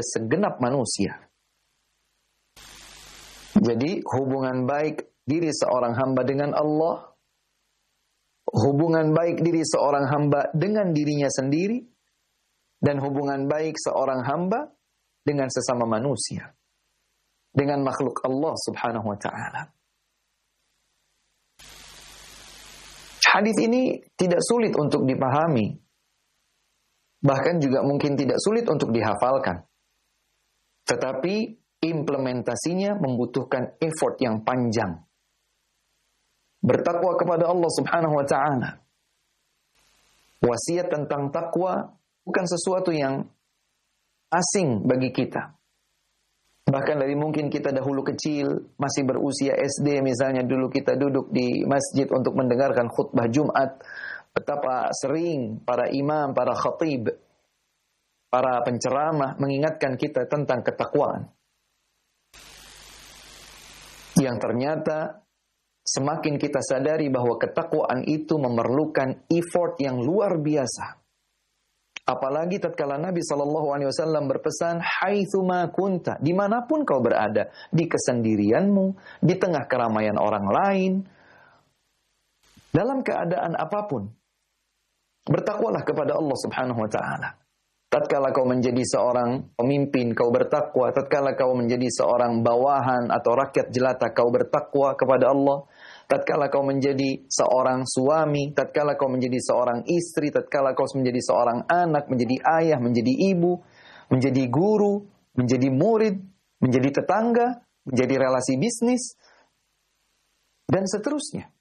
segenap manusia. Jadi hubungan baik diri seorang hamba dengan Allah, hubungan baik diri seorang hamba dengan dirinya sendiri, dan hubungan baik seorang hamba dengan sesama manusia, dengan makhluk Allah subhanahu wa ta'ala. Hadis ini tidak sulit untuk dipahami, bahkan juga mungkin tidak sulit untuk dihafalkan. Tetapi implementasinya membutuhkan effort yang panjang. Bertakwa kepada Allah subhanahu wa ta'ala. Wasiat tentang takwa bukan sesuatu yang asing bagi kita. Bahkan dari mungkin kita dahulu kecil, masih berusia SD misalnya, dulu kita duduk di masjid untuk mendengarkan khutbah Jumat. Betapa sering para imam, para khatib, para penceramah mengingatkan kita tentang ketakwaan. Yang ternyata semakin kita sadari bahwa ketakwaan itu memerlukan effort yang luar biasa. Apalagi tatkala Nabi SAW berpesan, haitsuma kunta, dimanapun kau berada, di kesendirianmu, di tengah keramaian orang lain, dalam keadaan apapun, bertakwalah kepada Allah subhanahu wa ta'ala. Tatkala kau menjadi seorang pemimpin, kau bertakwa. Tatkala kau menjadi seorang bawahan atau rakyat jelata, kau bertakwa kepada Allah. Tatkala kau menjadi seorang suami, tatkala kau menjadi seorang istri, tatkala kau menjadi seorang anak, menjadi ayah, menjadi ibu, menjadi guru, menjadi murid, menjadi tetangga, menjadi relasi bisnis, dan seterusnya.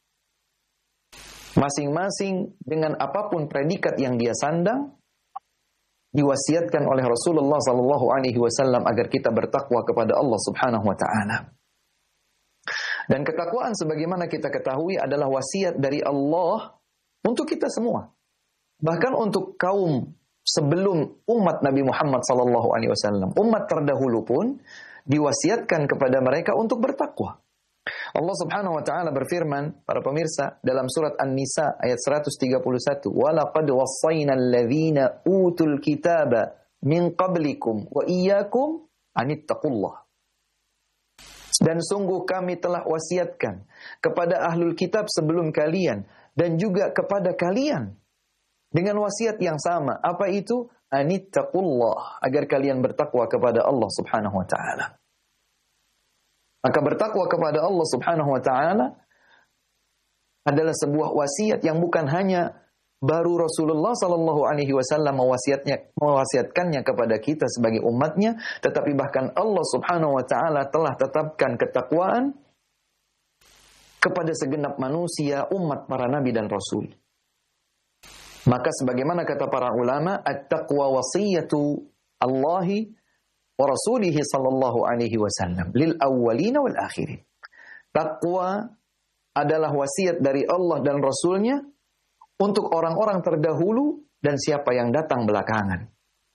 Masing-masing dengan apapun predikat yang dia sandang, diwasiatkan oleh Rasulullah SAW agar kita bertakwa kepada Allah Subhanahu wa ta'ala. Dan ketakwaan sebagaimana kita ketahui adalah wasiat dari Allah untuk kita semua. Bahkan untuk kaum sebelum umat Nabi Muhammad SAW, umat terdahulu pun diwasiatkan kepada mereka untuk bertakwa. Allah Subhanahu wa ta'ala berfirman, para pemirsa, dalam surat An-Nisa ayat 131, وَلَقَدْ وَصَّيْنَا الَّذِينَ أُوتُوا الْكِتَابَ مِنْ قَبْلِكُمْ وَإِيَّاكُمْ أَنِ اتَّقُوا اللَّهَ. Dan sungguh kami telah wasiatkan kepada ahlul kitab sebelum kalian dan juga kepada kalian dengan wasiat yang sama. Apa itu? Anittaqullah, agar kalian bertakwa kepada Allah Subhanahu wa ta'ala. Maka bertakwa kepada Allah Subhanahu wa ta'ala adalah sebuah wasiat yang bukan hanya baru Rasulullah sallallahu alaihi wasallam mewasiatkannya kepada kita sebagai umatnya, tetapi bahkan Allah Subhanahu wa ta'ala telah tetapkan ketakwaan kepada segenap manusia, umat para nabi dan rasul. Maka sebagaimana kata para ulama, at-taqwa wasiyatu Allahi wa rasulihi sallallahu alaihi wasallam lil awwalina wal akhirin. Taqwa adalah wasiat dari Allah dan Rasulnya untuk orang-orang terdahulu dan siapa yang datang belakangan.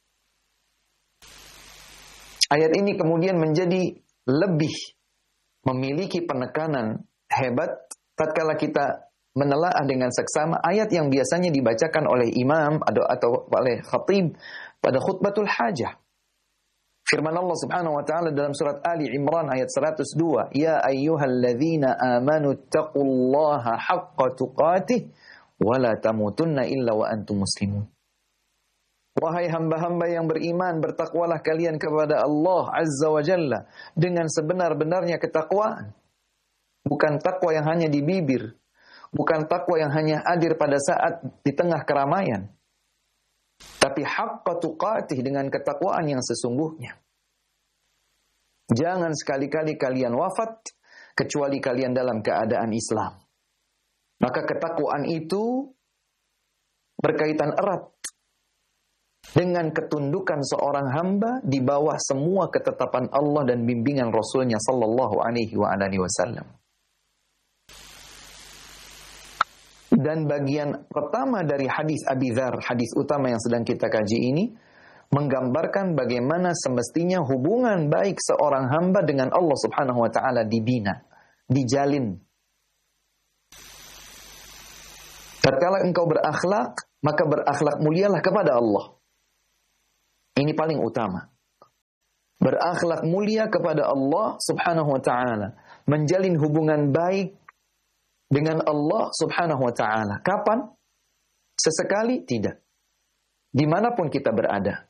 Ayat ini kemudian menjadi lebih memiliki penekanan hebat tatkala kita menelaah dengan seksama ayat yang biasanya dibacakan oleh imam atau oleh khatib pada khutbatul hajah. Firman Allah Subhanahu wa ta'ala dalam surat Ali Imran ayat 102, ya ayyuhalladzina amanu taqullaha haqqa tuqatih wa la tamutunna illa wa antum muslimun. Wahai hamba-hamba yang beriman, bertakwalah kalian kepada Allah Azza wa Jalla dengan sebenar-benarnya ketakwaan. Bukan takwa yang hanya di bibir, bukan takwa yang hanya hadir pada saat di tengah keramaian, tapi haqqa tuqatih, dengan ketakwaan yang sesungguhnya. Jangan sekali-kali kalian wafat kecuali kalian dalam keadaan Islam. Maka ketakwaan itu berkaitan erat dengan ketundukan seorang hamba di bawah semua ketetapan Allah dan bimbingan Rasulnya sallallahu alaihi wa alihi wasallam. Dan bagian pertama dari hadis Abi Dzar, hadis utama yang sedang kita kaji ini, menggambarkan bagaimana semestinya hubungan baik seorang hamba dengan Allah Subhanahu wa ta'ala dibina, dijalin. Tatkala engkau berakhlak, maka berakhlak mulialah kepada Allah. Ini paling utama. berakhlak mulia kepada Allah Subhanahu wa taala, menjalin hubungan baik dengan Allah Subhanahu wa taala. Kapan? Sesekali? Tidak. Dimanapun kita berada.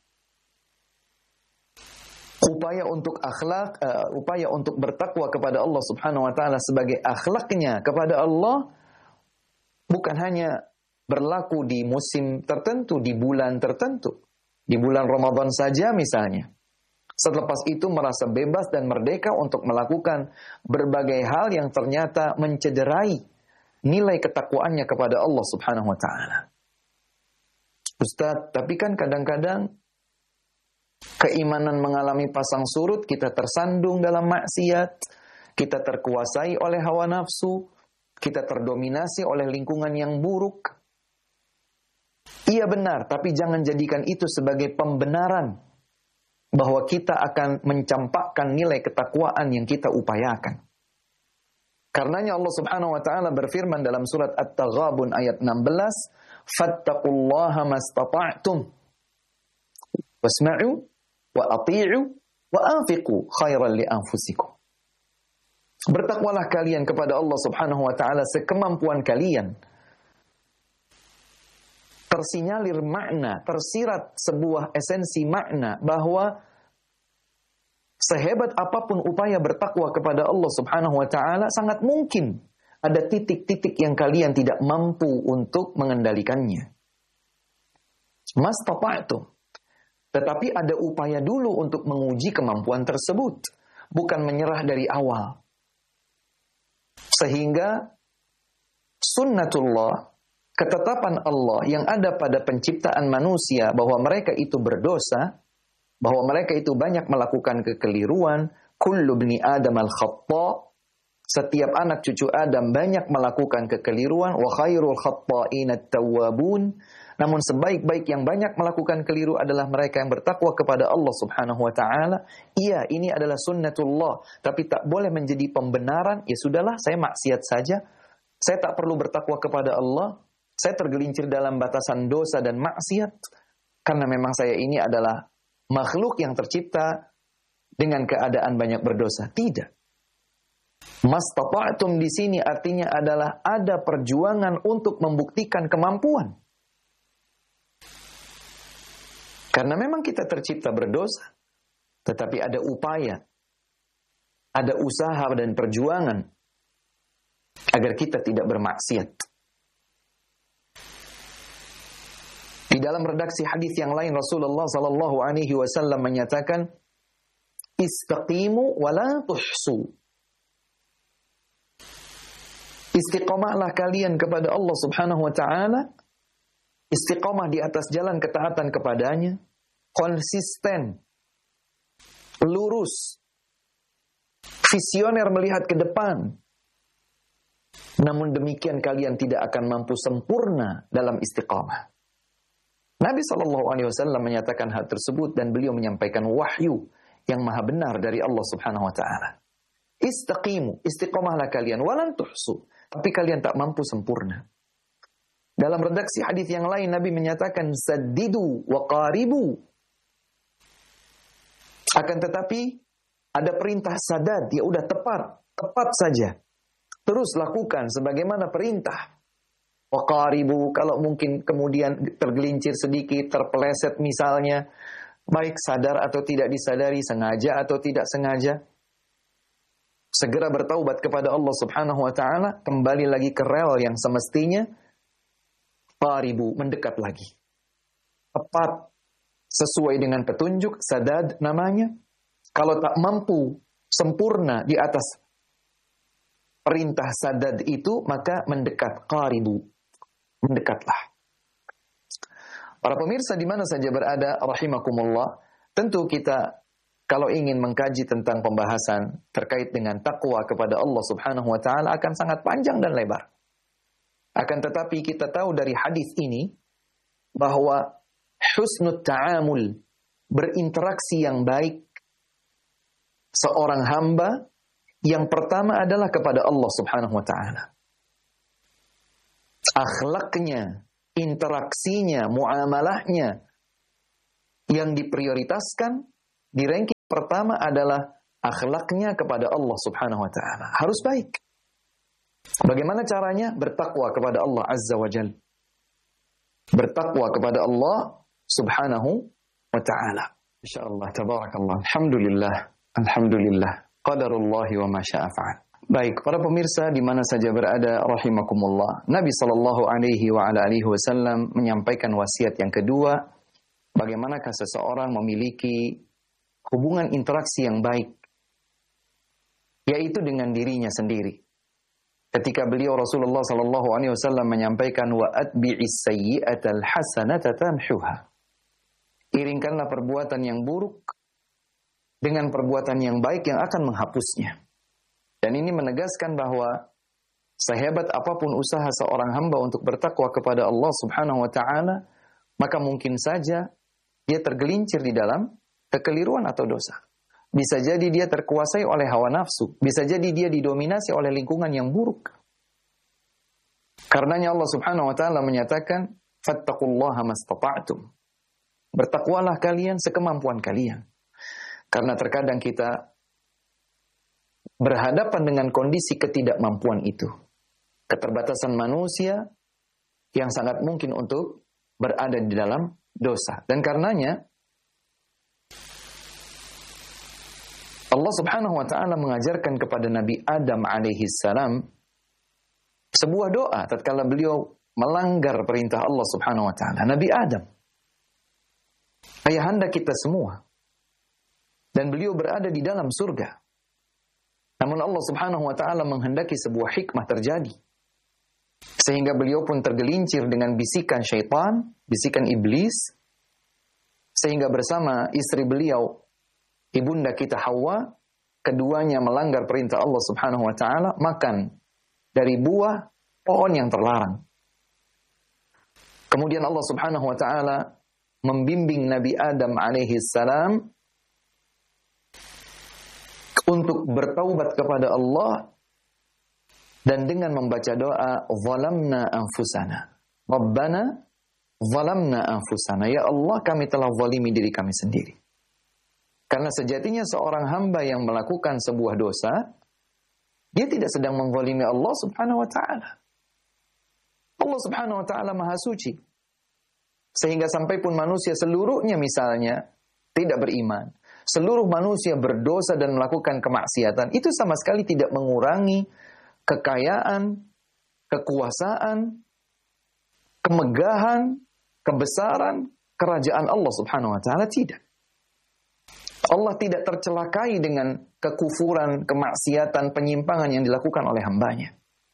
Upaya untuk akhlak, upaya untuk bertakwa kepada Allah Subhanahu wa taala sebagai akhlaknya kepada Allah bukan hanya berlaku di musim tertentu, di bulan tertentu. Di bulan Ramadan saja misalnya. Selepas itu merasa bebas dan merdeka untuk melakukan berbagai hal yang ternyata mencederai nilai ketakwaannya kepada Allah Subhanahu wa taala. Ustaz, tapi kan kadang-kadang keimanan mengalami pasang surut, kita tersandung dalam maksiat, kita terkuasai oleh hawa nafsu, kita terdominasi oleh lingkungan yang buruk. Iya benar, tapi jangan jadikan itu sebagai pembenaran bahwa kita akan mencampakkan nilai ketakwaan yang kita upayakan. Karenanya Allah Subhanahu wa taala berfirman dalam surat At-Taghabun ayat 16, "Fattaqullaha mastata'tum wasma'u wa ati'u wa anfiqu khairan li anfusikum." Bertakwalah kalian kepada Allah Subhanahu wa taala sekemampuan kalian. Tersinyalir makna, tersirat sebuah esensi makna bahwa sehebat apapun upaya bertakwa kepada Allah Subhanahu wa taala, sangat mungkin ada titik-titik yang kalian tidak mampu untuk mengendalikannya. Mastata'tum. Tetapi ada upaya dulu untuk menguji kemampuan tersebut, bukan menyerah dari awal. Sehingga sunnatullah, ketetapan Allah yang ada pada penciptaan manusia bahwa mereka itu berdosa, bahwa mereka itu banyak melakukan kekeliruan, kullu bni adam al-khatta', setiap anak cucu Adam banyak melakukan kekeliruan, wa khairul khatta'ina at-tawwabun, namun sebaik-baik yang banyak melakukan keliru adalah mereka yang bertakwa kepada Allah Subhanahu wa taala. Iya, ini adalah sunnatullah, tapi tak boleh menjadi pembenaran, ya sudahlah saya maksiat saja, saya tak perlu bertakwa kepada Allah, saya tergelincir dalam batasan dosa dan maksiat karena memang saya ini adalah makhluk yang tercipta dengan keadaan banyak berdosa. Tidak. Mastata'tum di sini artinya adalah ada perjuangan untuk membuktikan kemampuan. Karena memang kita tercipta berdosa, tetapi ada upaya, ada usaha dan perjuangan agar kita tidak bermaksiat. Di dalam redaksi hadis yang lain Rasulullah sallallahu alaihi wasallam menyatakan, istaqimu wa la tuhsu. Istiqomahlah kalian kepada Allah Subhanahu wa taala, istiqomah di atas jalan ketaatan kepadanya, konsisten, lurus, visioner melihat ke depan. Namun demikian kalian tidak akan mampu sempurna dalam istiqomah. Nabi SAW menyatakan hal tersebut dan beliau menyampaikan wahyu yang maha benar dari Allah Subhanahu wa taala. Istaqimu, istiqomahlah kalian, walan tuhsu, tapi kalian tak mampu sempurna. Dalam redaksi hadis yang lain Nabi menyatakan saddidu wa qaribu. Akan tetapi ada perintah sadad, ya udah tepat saja. Terus lakukan sebagaimana perintah. Wa qaribu, kalau mungkin kemudian tergelincir sedikit, terpeleset misalnya, baik sadar atau tidak disadari, sengaja atau tidak sengaja, segera bertaubat kepada Allah Subhanahu wa taala, kembali lagi ke rel yang semestinya. Qaribu, mendekat lagi. Tepat sesuai dengan petunjuk, sadad namanya. Kalau tak mampu sempurna di atas perintah sadad itu, maka mendekat, qaribu. Mendekatlah. Para pemirsa di mana saja berada, rahimakumullah, tentu kita kalau ingin mengkaji tentang pembahasan terkait dengan takwa kepada Allah Subhanahu wa taala akan sangat panjang dan lebar. Akan tetapi kita tahu dari hadis ini bahwa husnul ta'amul, berinteraksi yang baik seorang hamba yang pertama adalah kepada Allah Subhanahu wa taala. Akhlaknya, interaksinya, muamalahnya yang diprioritaskan, di ranking pertama adalah akhlaknya kepada Allah Subhanahu wa taala. Harus baik. Bagaimana caranya? Bertakwa kepada Allah Azza wa Jalla. Bertakwa kepada Allah Subhanahu wa taala. Insyaallah, tabarakallah. Alhamdulillah. Alhamdulillah. Qadarullah wa ma syaa fa'al. Baik, para pemirsa di mana saja berada rahimakumullah. Nabi sallallahu alaihi wa ala alihi wasallam menyampaikan wasiat yang kedua, bagaimanakah seseorang memiliki hubungan interaksi yang baik, yaitu dengan dirinya sendiri. Ketika beliau Rasulullah sallallahu alaihi wasallam menyampaikan wa atbi'is sayyi'atal hasanata tamhuha. Iringkanlah perbuatan yang buruk dengan perbuatan yang baik yang akan menghapusnya. Dan ini menegaskan bahwa sehebat apapun usaha seorang hamba untuk bertakwa kepada Allah Subhanahu wa taala, maka mungkin saja dia tergelincir di dalam kekeliruan atau dosa. Bisa jadi dia terkuasai oleh hawa nafsu, bisa jadi dia didominasi oleh lingkungan yang buruk. Karenanya Allah Subhanahu wa taala menyatakan, "Fattaqullaha mastata'tum." Bertakwalah kalian sekemampuan kalian. Karena terkadang kita berhadapan dengan kondisi ketidakmampuan itu. Keterbatasan manusia yang sangat mungkin untuk berada di dalam dosa. Dan karenanya Allah Subhanahu wa taala mengajarkan kepada Nabi Adam alaihi salam sebuah doa tatkala beliau melanggar perintah Allah Subhanahu wa taala. Nabi Adam, ayahanda kita semua, dan beliau berada di dalam surga. Namun Allah Subhanahu wa taala menghendaki sebuah hikmah terjadi. Sehingga beliau pun tergelincir dengan bisikan syaitan, bisikan iblis, sehingga bersama istri beliau, ibunda kita Hawa, keduanya melanggar perintah Allah Subhanahu wa taala, makan dari buah pohon yang terlarang. Kemudian Allah Subhanahu wa taala membimbing Nabi Adam alaihi salam untuk bertaubat kepada Allah dan dengan membaca doa zalamna anfusana. Rabbana zalamna anfusana. Ya Allah, kami telah zalimi diri kami sendiri. Karena sejatinya seorang hamba yang melakukan sebuah dosa, dia tidak sedang menzalimi Allah Subhanahu wa taala. Allah Subhanahu wa taala Maha Suci. Sehingga sampai pun manusia seluruhnya misalnya tidak beriman, seluruh manusia berdosa dan melakukan kemaksiatan, itu sama sekali tidak mengurangi kekayaan, kekuasaan, kemegahan, kebesaran kerajaan Allah Subhanahu wa taala, tidak. Allah tidak tercelakai dengan kekufuran, kemaksiatan, penyimpangan yang dilakukan oleh hambanya.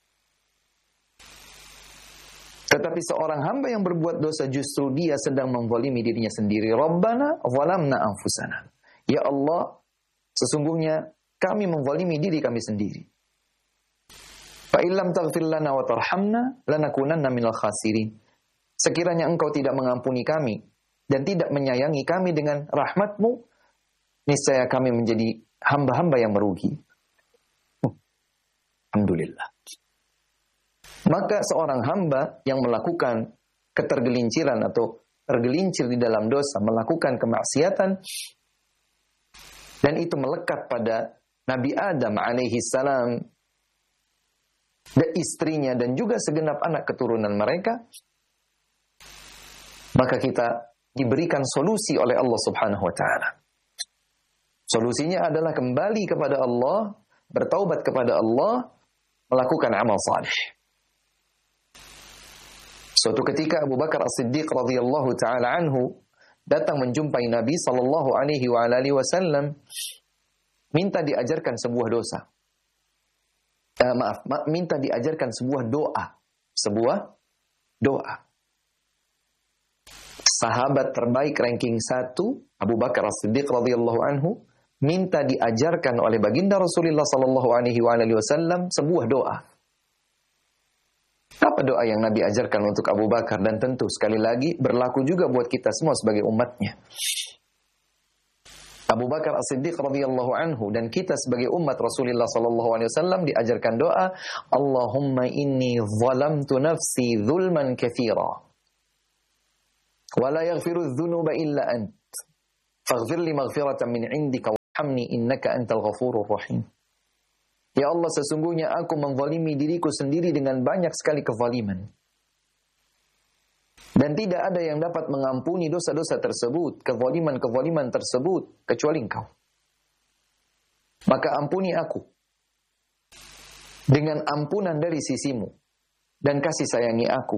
Tetapi seorang hamba yang berbuat dosa justru dia sedang menzalimi dirinya sendiri. Rabbana zalamna anfusana. Ya Allah, sesungguhnya kami menzalimi diri kami sendiri. Fa illam taghfir lana wa tarhamna lanakunanna minal khasirin. Sekiranya engkau tidak mengampuni kami dan tidak menyayangi kami dengan rahmat-Mu, niscaya kami menjadi hamba-hamba yang merugi. Alhamdulillah. Maka seorang hamba yang melakukan ketergelinciran atau tergelincir di dalam dosa, melakukan kemaksiatan, dan itu melekat pada Nabi Adam alaihi salam dan istrinya dan juga segenap anak keturunan mereka, maka kita diberikan solusi oleh Allah Subhanahu wa taala. Solusinya adalah kembali kepada Allah, bertaubat kepada Allah, melakukan amal saleh. Suatu ketika Abu Bakar As-Siddiq radhiyallahu taala anhu datang menjumpai Nabi sallallahu alaihi wa alihi wasallam, minta diajarkan sebuah dosa. Minta diajarkan sebuah doa. Sahabat terbaik ranking 1, Abu Bakar As-Siddiq radhiyallahu anhu, minta diajarkan oleh baginda Rasulullah sallallahu alaihi wa alihi wasallam sebuah doa. Apa doa yang Nabi ajarkan untuk Abu Bakar? Dan tentu sekali lagi berlaku juga buat kita semua sebagai umatnya. Abu Bakar As-Siddiq radhiyallahu anhu dan kita sebagai umat Rasulullah sallallahu alaihi wasallam diajarkan doa, Allahumma inni zalamtu nafsi zulman katsira wa la yaghfiru dzunuba illa ant faghfir li maghfiratan min indika farhamni innaka antal ghafurur rahim. Ya Allah, sesungguhnya aku menzalimi diriku sendiri dengan banyak sekali kezaliman. Dan tidak ada yang dapat mengampuni dosa-dosa tersebut, kezaliman-kezaliman tersebut, kecuali Engkau. Maka ampuni aku dengan ampunan dari sisimu dan kasih sayangi aku.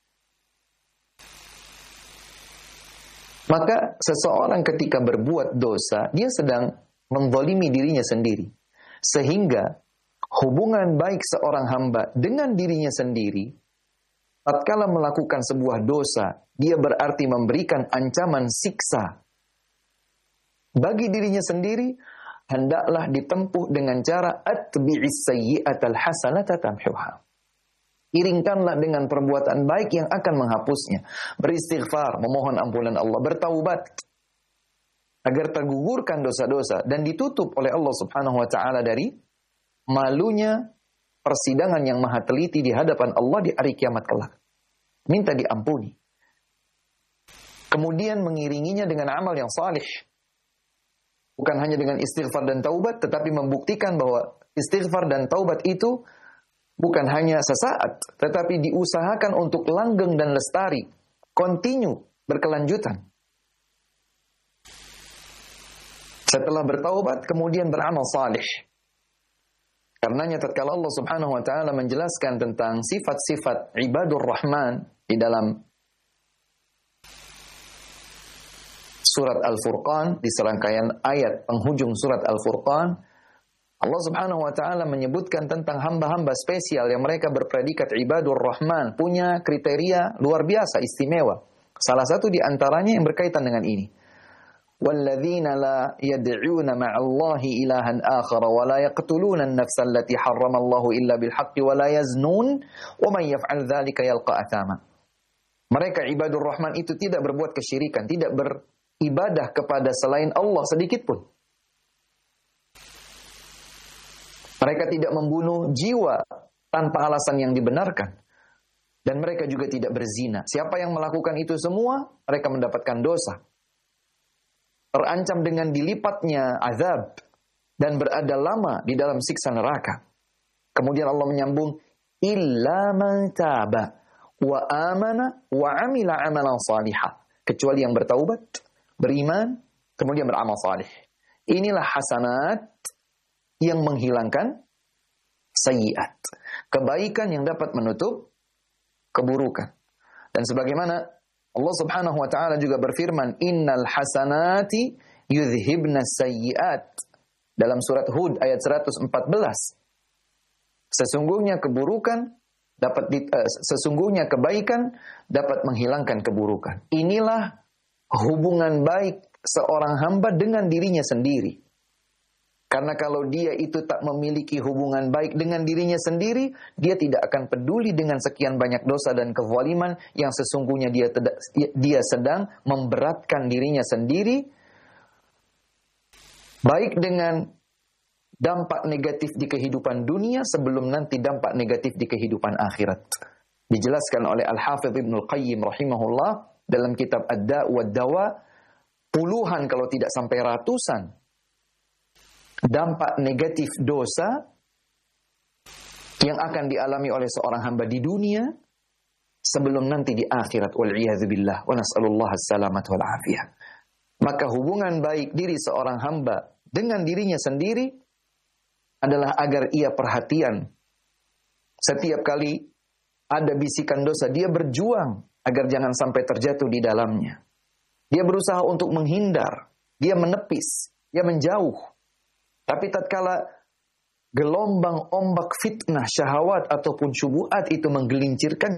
Maka seseorang ketika berbuat dosa, dia sedang menzalimi dirinya sendiri. Sehingga hubungan baik seorang hamba dengan dirinya sendiri, tatkala melakukan sebuah dosa, dia berarti memberikan ancaman siksa bagi dirinya sendiri, hendaklah ditempuh dengan cara atbi'is sayyi'atal hasanata tamhuha. Iringkanlah dengan perbuatan baik yang akan menghapusnya. Beristighfar, memohon ampunan Allah, bertaubat agar tergugurkan dosa-dosa dan ditutup oleh Allah Subhanahu wa taala dari malunya persidangan yang maha teliti di hadapan Allah di hari kiamat kelak. Minta diampuni. Kemudian mengiringinya dengan amal yang salih. Bukan hanya dengan istighfar dan taubat, tetapi membuktikan bahwa istighfar dan taubat itu bukan hanya sesaat, tetapi diusahakan untuk langgeng dan lestari, continue, berkelanjutan. Setelah bertaubat, kemudian beramal salih. Karenanya tatkala Allah Subhanahu wa taala menjelaskan tentang sifat-sifat ibadur Rahman di dalam surat Al-Furqan, di serangkaian ayat penghujung surat Al-Furqan, Allah Subhanahu wa taala menyebutkan tentang hamba-hamba spesial yang mereka berpredikat ibadur Rahman, punya kriteria luar biasa istimewa. Salah satu di antaranya yang berkaitan dengan ini. وَالَّذِينَ لَا يَدْعُونَ مَعَ اللَّهِ إِلَهًا آخَرَ وَلَا يَقْتُلُونَ النَّفْسَ الَّتِي حَرَّمَ اللَّهُ إِلَّا بِالْحَقِّ وَلَا يَزْنُونَ وَمَنْ يَفْعَلْ ذَلِكَ يَلْقَ أَثَامًا. Mereka ibadur Rahman itu tidak berbuat kesyirikan, tidak beribadah kepada selain Allah sedikit pun. Mereka tidak membunuh jiwa tanpa alasan yang dibenarkan. Dan mereka juga tidak berzina. Siapa yang melakukan itu semua, mereka mendapatkan dosa. Terancam dengan dilipatnya azab dan berada lama di dalam siksa neraka. Kemudian Allah menyambung, illa man taba wa amana wa amila amalan salihah. Kecuali yang bertaubat, beriman, kemudian beramal salih. Inilah hasanat yang menghilangkan sayyiat. Kebaikan yang dapat menutup keburukan. Dan sebagaimana Allah Subhanahu wa taala juga berfirman, innal hasanati yudhibna sayyiat. Dalam surat Hud ayat 114. Sesungguhnya sesungguhnya kebaikan dapat menghilangkan keburukan. Inilah hubungan baik seorang hamba dengan dirinya sendiri. Karena kalau dia itu tak memiliki hubungan baik dengan dirinya sendiri, dia tidak akan peduli dengan sekian banyak dosa dan kezaliman yang sesungguhnya dia sedang memberatkan dirinya sendiri, baik dengan dampak negatif di kehidupan dunia sebelum nanti dampak negatif di kehidupan akhirat. Dijelaskan oleh Al-Hafidh Ibnul Qayyim rahimahullah dalam kitab Ad-Da' wa Dawa, puluhan kalau tidak sampai ratusan dampak negatif dosa yang akan dialami oleh seorang hamba di dunia sebelum nanti di akhirat. Wal'iyadzubillah wa nas'alullah as-salamat wal afiyah. Maka hubungan baik diri seorang hamba dengan dirinya sendiri adalah agar ia perhatian. Setiap kali ada bisikan dosa, dia berjuang agar jangan sampai terjatuh di dalamnya. Dia berusaha untuk menghindar, dia menepis, dia menjauh. Tapi tatkala gelombang ombak fitnah, syahwat ataupun syubhat itu menggelincirkan,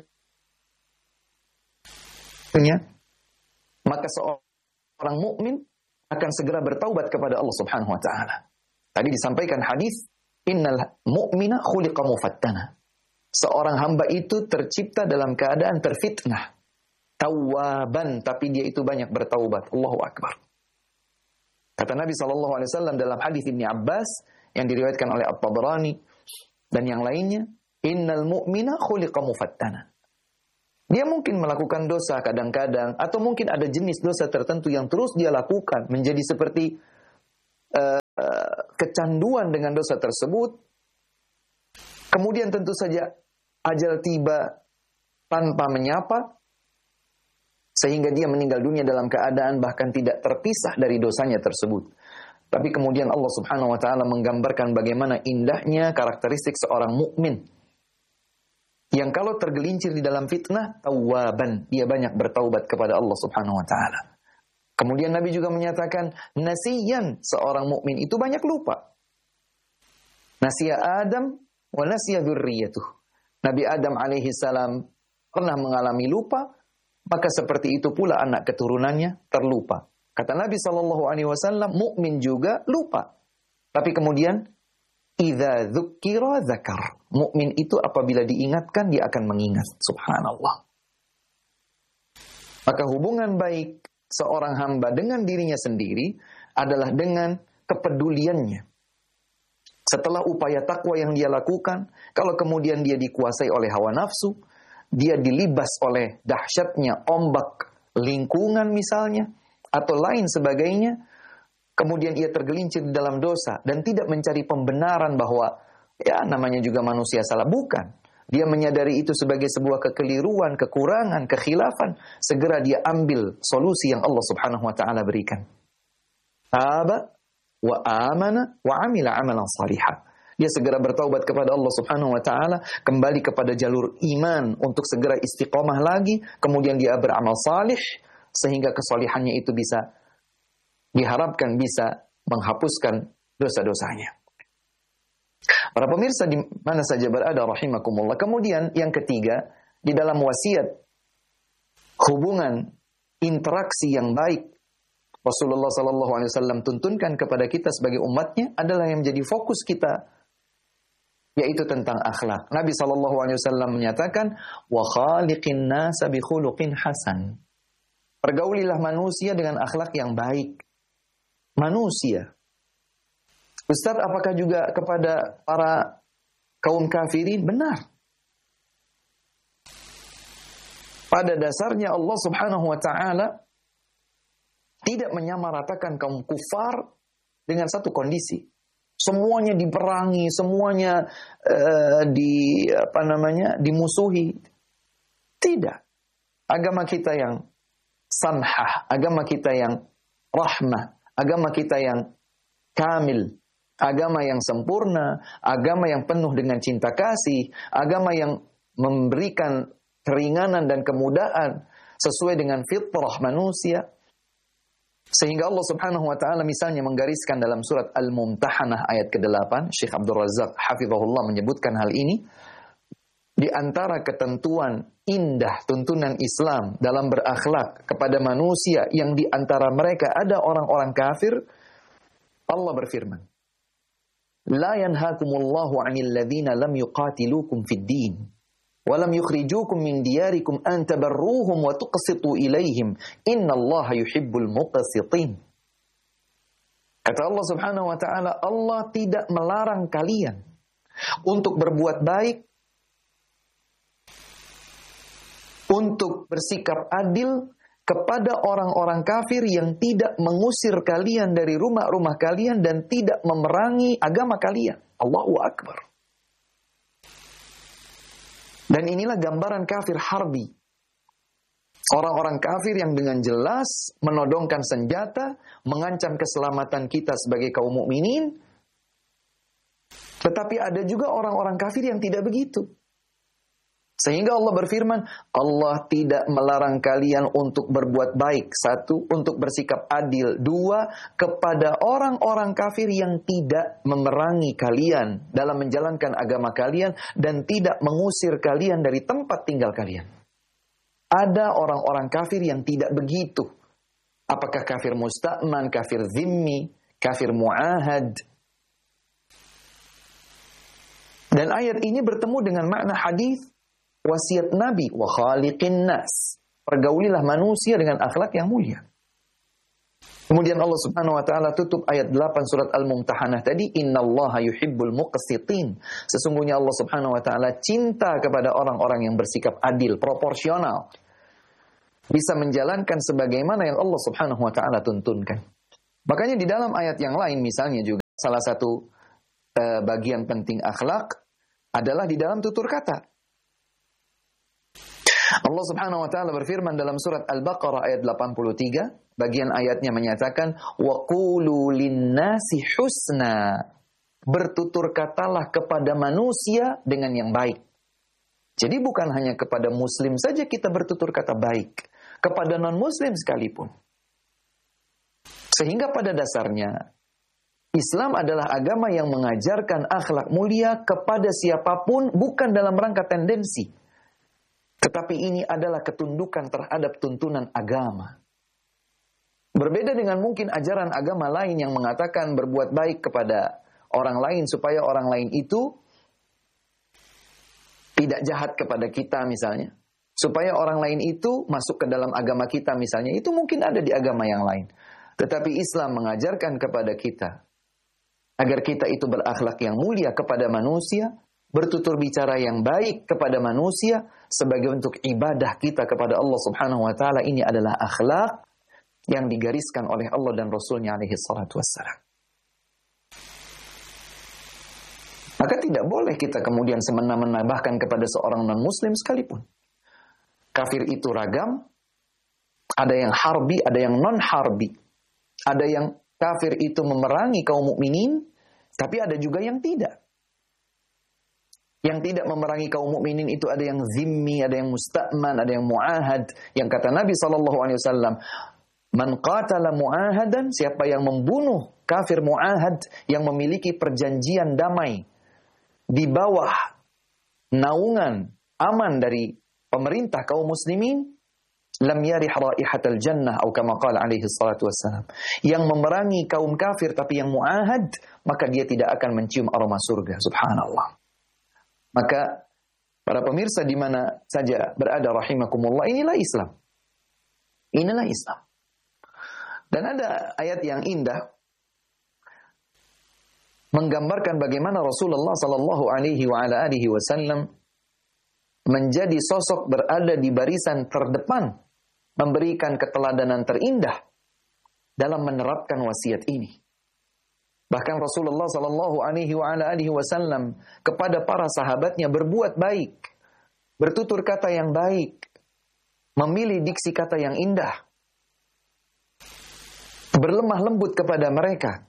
maka seorang mukmin akan segera bertaubat kepada Allah Subhanahu wa taala. Tadi disampaikan hadis, innal mu'mina khuliqa mufattana. Seorang hamba itu tercipta dalam keadaan terfitnah. Tawwaban, tapi dia itu banyak bertaubat. Allahu akbar. Kata Nabi SAW dalam hadis Ibni Abbas yang diriwayatkan oleh At-Tabarani dan yang lainnya, innal mu'mina khuliqa mufattana. Dia mungkin melakukan dosa kadang-kadang, atau mungkin ada jenis dosa tertentu yang terus dia lakukan, menjadi seperti kecanduan dengan dosa tersebut, kemudian tentu saja ajal tiba tanpa menyapa, sehingga dia meninggal dunia dalam keadaan bahkan tidak terpisah dari dosanya tersebut. Tapi kemudian Allah Subhanahu wa taala menggambarkan bagaimana indahnya karakteristik seorang mukmin yang kalau tergelincir di dalam fitnah, tawwaban, dia banyak bertaubat kepada Allah Subhanahu wa taala. Kemudian Nabi juga menyatakan, nasiyan, seorang mukmin itu banyak lupa. Nasiya Adam wa nasiya dzurriyyatuh. Nabi Adam alaihi salam pernah mengalami lupa, maka seperti itu pula anak keturunannya terlupa. Kata Nabi SAW, mukmin juga lupa. Tapi kemudian, idza dzukira dzakar. Mukmin itu apabila diingatkan, dia akan mengingat. Subhanallah. Maka hubungan baik seorang hamba dengan dirinya sendiri adalah dengan kepeduliannya. Setelah upaya takwa yang dia lakukan, kalau kemudian dia dikuasai oleh hawa nafsu, dia dilibas oleh dahsyatnya ombak lingkungan misalnya, atau lain sebagainya, kemudian ia tergelincir di dalam dosa dan tidak mencari pembenaran bahwa ya namanya juga manusia salah. Bukan. Dia menyadari itu sebagai sebuah kekeliruan, kekurangan, kekhilafan. Segera dia ambil solusi yang Allah Subhanahu wa taala berikan. Taba wa amana wa amila amalan salihah. Dia segera bertaubat kepada Allah Subhanahu wa taala, kembali kepada jalur iman untuk segera istiqomah lagi, kemudian dia beramal salih sehingga kesalihannya itu bisa diharapkan bisa menghapuskan dosa-dosanya. Para pemirsa di mana saja berada rahimakumullah. Kemudian yang ketiga, di dalam wasiat hubungan interaksi yang baik Rasulullah sallallahu alaihi wasallam tuntunkan kepada kita sebagai umatnya adalah yang menjadi fokus kita, yaitu tentang akhlak. Nabi sallallahu alaihi wasallam menyatakan, "Wa khaliqin nasa bi khuluqin hasan." Pergaulilah manusia dengan akhlak yang baik. Manusia. Ustaz, apakah juga kepada para kaum kafirin? Benar. Pada dasarnya Allah Subhanahu wa taala tidak menyamaratakan kaum kufar dengan satu kondisi. Semuanya diperangi, semuanya dimusuhi. Tidak. Agama kita yang samhah, agama kita yang rahmah, agama kita yang kamil, agama yang sempurna, agama yang penuh dengan cinta kasih, agama yang memberikan keringanan dan kemudahan sesuai dengan fitrah manusia. Sehingga Allah Subhanahu wa taala misalnya menggariskan dalam surat Al-Mumtahanah ayat ke-8, Syekh Abdul Razak hafizahullah menyebutkan hal ini. Di antara ketentuan indah tuntunan Islam dalam berakhlak kepada manusia yang di antara mereka ada orang-orang kafir, Allah berfirman, "La yanhakumullahu 'anil ladzina lam yuqatilukum fid din wa lam yukhrijukum min diyarikum an tabarruhum wa tuqsitu ilaihim innallaha yuhibbul muqsitin." Kata Allah Subhanahu wa taala, Allah tidak melarang kalian untuk berbuat baik, untuk bersikap adil kepada orang-orang kafir yang tidak mengusir kalian dari rumah-rumah kalian dan tidak memerangi agama kalian. Allahu Akbar. Dan inilah gambaran kafir harbi. Orang-orang kafir yang dengan jelas menodongkan senjata, mengancam keselamatan kita sebagai kaum mukminin. Tetapi ada juga orang-orang kafir yang tidak begitu. Sehingga Allah berfirman, Allah tidak melarang kalian untuk berbuat baik. Satu, untuk bersikap adil. Dua, kepada orang-orang kafir yang tidak memerangi kalian dalam menjalankan agama kalian dan tidak mengusir kalian dari tempat tinggal kalian. Ada orang-orang kafir yang tidak begitu. Apakah kafir musta'man, kafir zimmi, kafir mu'ahad. Dan ayat ini bertemu dengan makna hadis wasiat Nabi, wa khaliqin nas. Pergaulilah manusia dengan akhlak yang mulia. Kemudian Allah Subhanahu wa taala tutup ayat 8 surat Al-Mumtahanah tadi, innallaha yuhibbul muqsitin. Sesungguhnya Allah Subhanahu wa taala cinta kepada orang-orang yang bersikap adil, proporsional. Bisa menjalankan sebagaimana yang Allah Subhanahu wa taala tuntunkan. Makanya di dalam ayat yang lain misalnya juga salah satu bagian penting akhlak adalah di dalam tutur kata. Allah Subhanahu wa taala berfirman dalam surat Al-Baqarah ayat 83, bagian ayatnya menyatakan wa qulu lin-nasi husna. Bertutur katalah kepada manusia dengan yang baik. Jadi bukan hanya kepada muslim saja kita bertutur kata baik, kepada non-muslim sekalipun. Sehingga pada dasarnya Islam adalah agama yang mengajarkan akhlak mulia kepada siapapun, bukan dalam rangka tendensi. Tetapi ini adalah ketundukan terhadap tuntunan agama. Berbeda dengan mungkin ajaran agama lain yang mengatakan berbuat baik kepada orang lain supaya orang lain itu tidak jahat kepada kita misalnya. Supaya orang lain itu masuk ke dalam agama kita misalnya. Itu mungkin ada di agama yang lain. Tetapi Islam mengajarkan kepada kita agar kita itu berakhlak yang mulia kepada manusia, bertutur bicara yang baik kepada manusia sebagai bentuk ibadah kita kepada Allah Subhanahu wa taala. Ini adalah akhlak yang digariskan oleh Allah dan Rasulnya alaihi salatu wassalam. Maka tidak boleh kita kemudian semena-mena bahkan kepada seorang non-muslim sekalipun. Kafir itu ragam, ada yang harbi, ada yang non-harbi. Ada yang kafir itu memerangi kaum mukminin, tapi ada juga yang tidak. Yang tidak memerangi kaum mukminin itu ada yang zimmi, ada yang musta'man, ada yang mu'ahad. Yang kata Nabi SAW, man qatala mu'ahadan, siapa yang membunuh kafir mu'ahad yang memiliki perjanjian damai di bawah naungan aman dari pemerintah kaum muslimin, lam yarih raihatal jannah atau kama qala alaihi salatu wassalam. Yang memerangi kaum kafir tapi yang mu'ahad, maka dia tidak akan mencium aroma surga. Subhanallah. Maka para pemirsa di mana saja berada rahimakumullah, inilah Islam. Inilah Islam. Dan ada ayat yang indah menggambarkan bagaimana Rasulullah sallallahu alaihi wasallam menjadi sosok berada di barisan terdepan, memberikan keteladanan terindah dalam menerapkan wasiat ini. Bahkan Rasulullah sallallahu alaihi wasallam kepada para sahabatnya berbuat baik, bertutur kata yang baik, memilih diksi kata yang indah, berlemah lembut kepada mereka.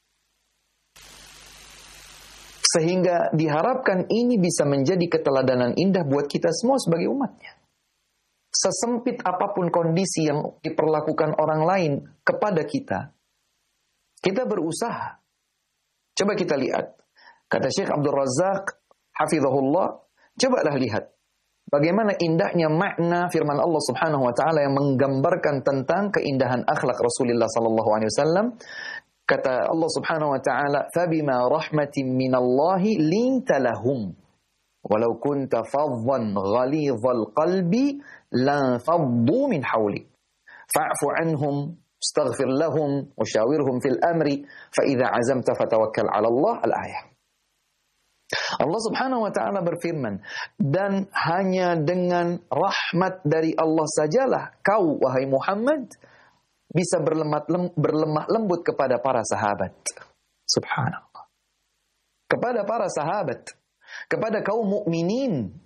Sehingga diharapkan ini bisa menjadi keteladanan indah buat kita semua sebagai umatnya. Sesempit apapun kondisi yang diperlakukan orang lain kepada kita, kita berusaha. Coba kita lihat. Kata Syekh Abdul Razak, hafizahullah, cobalah lihat. Bagaimana indahnya makna firman Allah Subhanahu wa taala yang menggambarkan tentang keindahan akhlak Rasulullah sallallahu alaihi wasallam. Kata Allah Subhanahu wa taala, "Fabima rahmatin minallahi linta lahum, walau kunta faddan ghalidhal qalbi la faddu min hawlik. Fa'fu anhum, astaghfir lahum, wa shawirhum fil amri, fa idza azamta fatawakkal 'ala Allah." Al-ayah. Allah Subhanahu wa taala berfirman, dan hanya dengan rahmat dari Allah sajalah kau wahai Muhammad bisa berlemah lembut kepada para sahabat. Subhanallah. Kepada para sahabat, kepada kaum mukminin.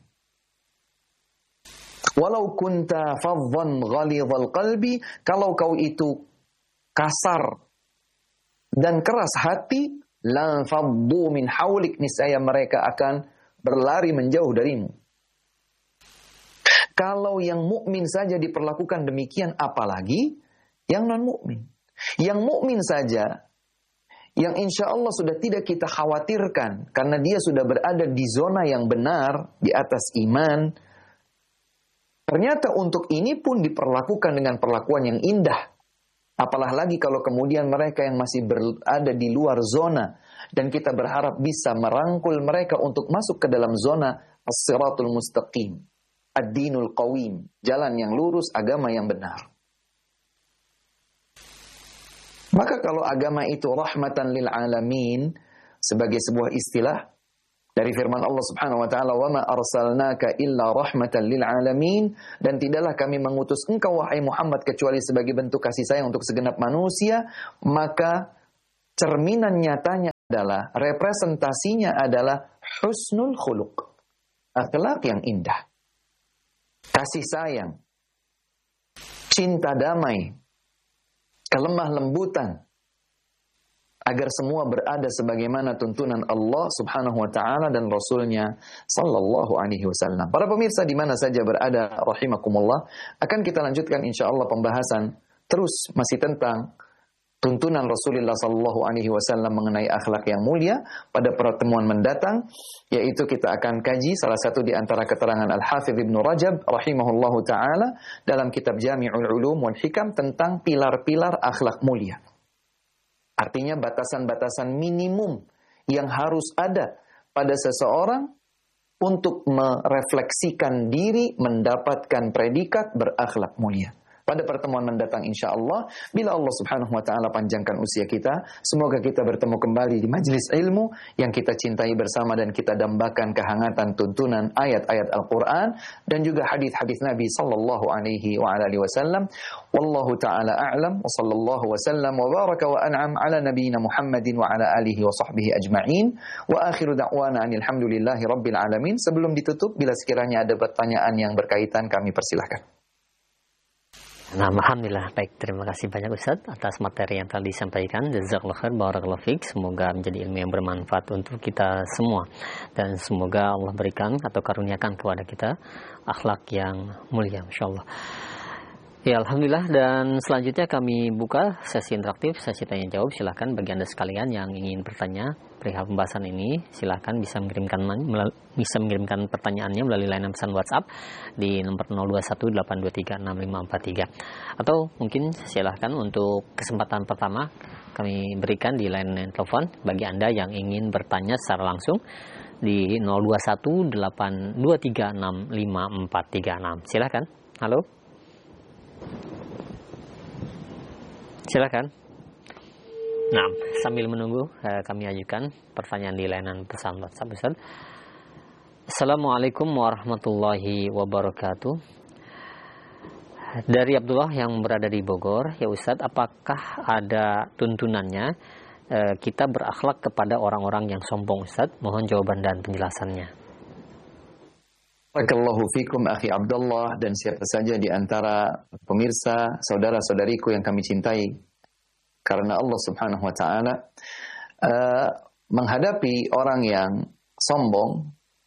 Walau kunta faddan ghalidhal qalbi, kalau kau itu kasar dan keras hati, la faddu min haulik, niscaya mereka akan berlari menjauh darimu. Kalau yang mukmin saja diperlakukan demikian, apalagi yang non-mukmin. Yang mukmin saja, yang insya Allah sudah tidak kita khawatirkan, karena dia sudah berada di zona yang benar, di atas iman. Ternyata untuk ini pun diperlakukan dengan perlakuan yang indah. Apalah lagi kalau kemudian mereka yang masih berada di luar zona, dan kita berharap bisa merangkul mereka untuk masuk ke dalam zona as-siratul mustaqim, ad-dinul qawim, jalan yang lurus, agama yang benar. Maka kalau agama itu rahmatan lil alamin sebagai sebuah istilah dari firman Allah Subhanahu wa taala, "Wa ma arsalnaka illa rahmatan lil alamin," dan tidaklah kami mengutus engkau wahai Muhammad kecuali sebagai bentuk kasih sayang untuk segenap manusia, maka cerminan nyatanya adalah representasinya adalah husnul khuluq, akhlak yang indah, kasih sayang, cinta damai, kelemah lembutan, agar semua berada sebagaimana tuntunan Allah Subhanahu wa taala dan Rasulnya sallallahu alaihi wasallam. Para pemirsa di mana saja berada rahimakumullah, akan kita lanjutkan insyaallah pembahasan terus masih tentang tuntunan Rasulullah sallallahu alaihi wasallam mengenai akhlak yang mulia pada pertemuan mendatang, yaitu kita akan kaji salah satu di antara keterangan Al-Hafidz Ibnu Rajab rahimahullahu taala dalam kitab Jami'ul Ulum wal Hikam tentang pilar-pilar akhlak mulia. Artinya batasan-batasan minimum yang harus ada pada seseorang untuk merefleksikan diri mendapatkan predikat berakhlak mulia. Pada pertemuan mendatang insyaAllah, bila Allah subhanahu wa ta'ala panjangkan usia kita, semoga kita bertemu kembali di majlis ilmu yang kita cintai bersama dan kita dambakan kehangatan tuntunan ayat-ayat Al-Quran dan juga hadis-hadis Nabi sallallahu alaihi wa alihi wasallam. Wallahu ta'ala a'lam wa sallallahu wa sallam wa baraka wa an'am ala nabiyina Muhammadin wa ala alihi wa sahbihi ajma'in. Wa akhiru da'wana alhamdulillahi rabbil alamin. Sebelum ditutup, bila sekiranya ada pertanyaan yang berkaitan, kami persilahkan. Nah, alhamdulillah. Baik, terima kasih banyak Ustaz atas materi yang telah disampaikan. Jazakallahu khair, barakallahu fiik. Semoga menjadi ilmu yang bermanfaat untuk kita semua. Dan semoga Allah berikan atau karuniakan kepada kita akhlak yang mulia, insyaallah. Ya, alhamdulillah. Dan selanjutnya kami buka sesi interaktif, sesi tanya jawab. Silakan bagi Anda sekalian yang ingin bertanya perihal pembahasan ini, silakan bisa mengirimkan pertanyaannya melalui layanan pesan WhatsApp di nomor 0218236543. Atau mungkin silakan untuk kesempatan pertama kami berikan di layanan telepon bagi Anda yang ingin bertanya secara langsung di 0218236543. Silakan. Halo. Silakan. Nah, sambil menunggu kami ajukan pertanyaan di layanan pesan WhatsApp Ustaz. Assalamualaikum warahmatullahi wabarakatuh. Dari Abdullah yang berada di Bogor, ya Ustaz, apakah ada tuntunannya kita berakhlak kepada orang-orang yang sombong Ustaz? Mohon jawaban dan penjelasannya. Barakallahu fikum akhi Abdullah dan siapa saja di antara pemirsa, saudara-saudariku yang kami cintai. Karena Allah subhanahu wa ta'ala menghadapi orang yang sombong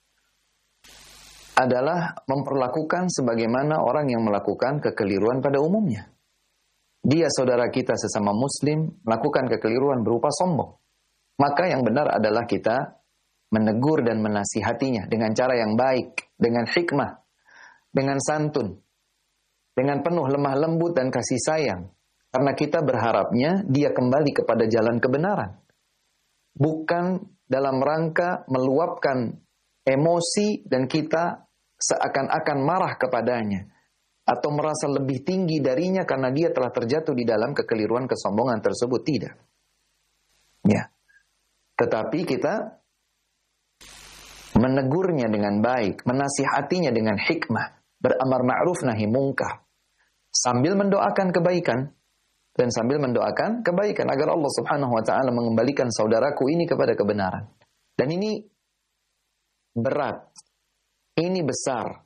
adalah memperlakukan sebagaimana orang yang melakukan kekeliruan pada umumnya. Dia saudara kita sesama muslim melakukan kekeliruan berupa sombong. Maka yang benar adalah kita menegur dan menasihatinya dengan cara yang baik, dengan hikmah, dengan santun, dengan penuh lemah lembut dan kasih sayang. Karena kita berharapnya dia kembali kepada jalan kebenaran. Bukan dalam rangka meluapkan emosi dan kita seakan-akan marah kepadanya. Atau merasa lebih tinggi darinya karena dia telah terjatuh di dalam kekeliruan kesombongan tersebut. Tidak. Ya. Tetapi kita menegurnya dengan baik, menasihatinya dengan hikmah, beramar ma'ruf nahi mungkar, sambil mendoakan kebaikan dan sambil mendoakan kebaikan agar Allah Subhanahu wa taala mengembalikan saudaraku ini kepada kebenaran. Dan ini berat. Ini besar.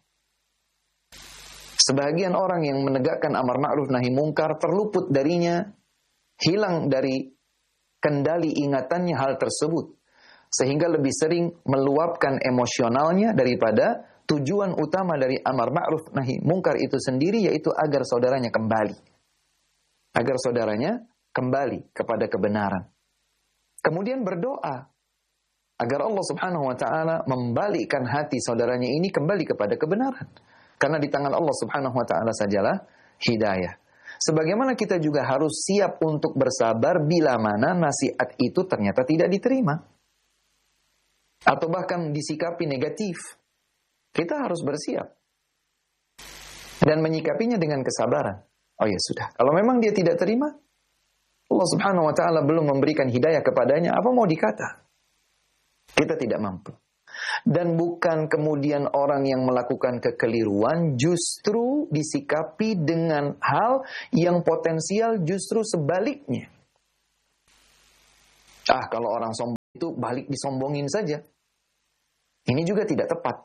Sebagian orang yang menegakkan amar ma'ruf nahi mungkar terluput darinya, hilang dari kendali ingatannya hal tersebut. Sehingga lebih sering meluapkan emosionalnya daripada tujuan utama dari amar ma'ruf nahi mungkar itu sendiri, yaitu agar saudaranya kembali. Agar saudaranya kembali kepada kebenaran. Kemudian berdoa agar Allah Subhanahu wa taala membalikkan hati saudaranya ini kembali kepada kebenaran. Karena di tangan Allah Subhanahu wa taala sajalah hidayah. Sebagaimana kita juga harus siap untuk bersabar bila mana nasihat itu ternyata tidak diterima. Atau bahkan disikapi negatif. Kita harus bersiap. Dan menyikapinya dengan kesabaran. Oh ya sudah, kalau memang dia tidak terima, Allah Subhanahu wa taala belum memberikan hidayah kepadanya, apa mau dikata? Kita tidak mampu. Dan bukan kemudian orang yang melakukan kekeliruan justru disikapi dengan hal yang potensial justru sebaliknya. Kalau orang sombong itu balik disombongin saja. Ini juga tidak tepat.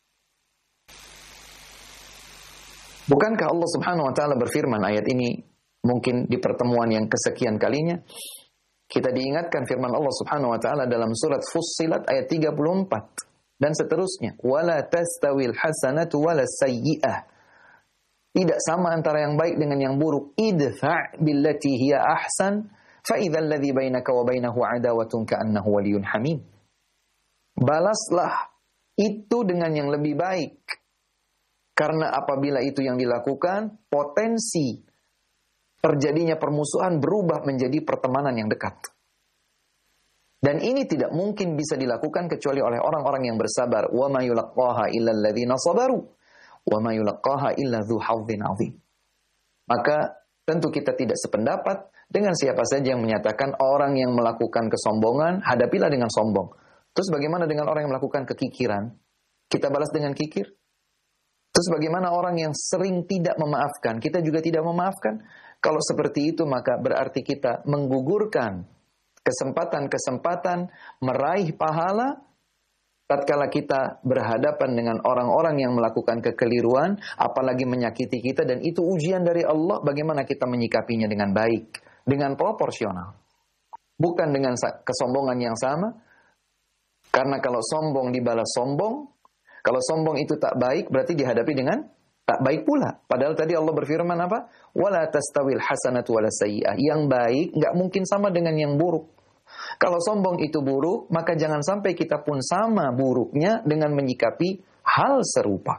Bukankah Allah Subhanahu wa taala berfirman, ayat ini mungkin di pertemuan yang kesekian kalinya kita diingatkan firman Allah Subhanahu wa taala dalam surat Fussilat ayat 34 dan seterusnya, wala tastawil hasanatu walas sayyi'ah. Tidak sama antara yang baik dengan yang buruk. Idfa' billati hiya ahsan fa idzal ladzi bainaka wa bainahu adawatun ka'annahu waliyyun hamim. Balaslah itu dengan yang lebih baik. Karena apabila itu yang dilakukan, potensi terjadinya permusuhan berubah menjadi pertemanan yang dekat. Dan ini tidak mungkin bisa dilakukan kecuali oleh orang-orang yang bersabar. Wa ma yulaqqaha illa alladzina sabaru wa ma yulaqqaha illa dzu hadzin 'adzim. Maka tentu kita tidak sependapat dengan siapa saja yang menyatakan orang yang melakukan kesombongan, hadapilah dengan sombong. Terus bagaimana dengan orang yang melakukan kekikiran? Kita balas dengan kikir? Terus bagaimana orang yang sering tidak memaafkan? Kita juga tidak memaafkan. Kalau seperti itu maka berarti kita menggugurkan kesempatan-kesempatan meraih pahala tatkala kita berhadapan dengan orang-orang yang melakukan kekeliruan, apalagi menyakiti kita, dan itu ujian dari Allah, bagaimana kita menyikapinya dengan baik, dengan proporsional. Bukan dengan kesombongan yang sama, karena kalau sombong dibalas sombong, kalau sombong itu tak baik, berarti dihadapi dengan tak baik pula. Padahal tadi Allah berfirman apa? Wala tastawil hasanatu wala sayyi'ah. Yang baik nggak mungkin sama dengan yang buruk. Kalau sombong itu buruk, maka jangan sampai kita pun sama buruknya dengan menyikapi hal serupa.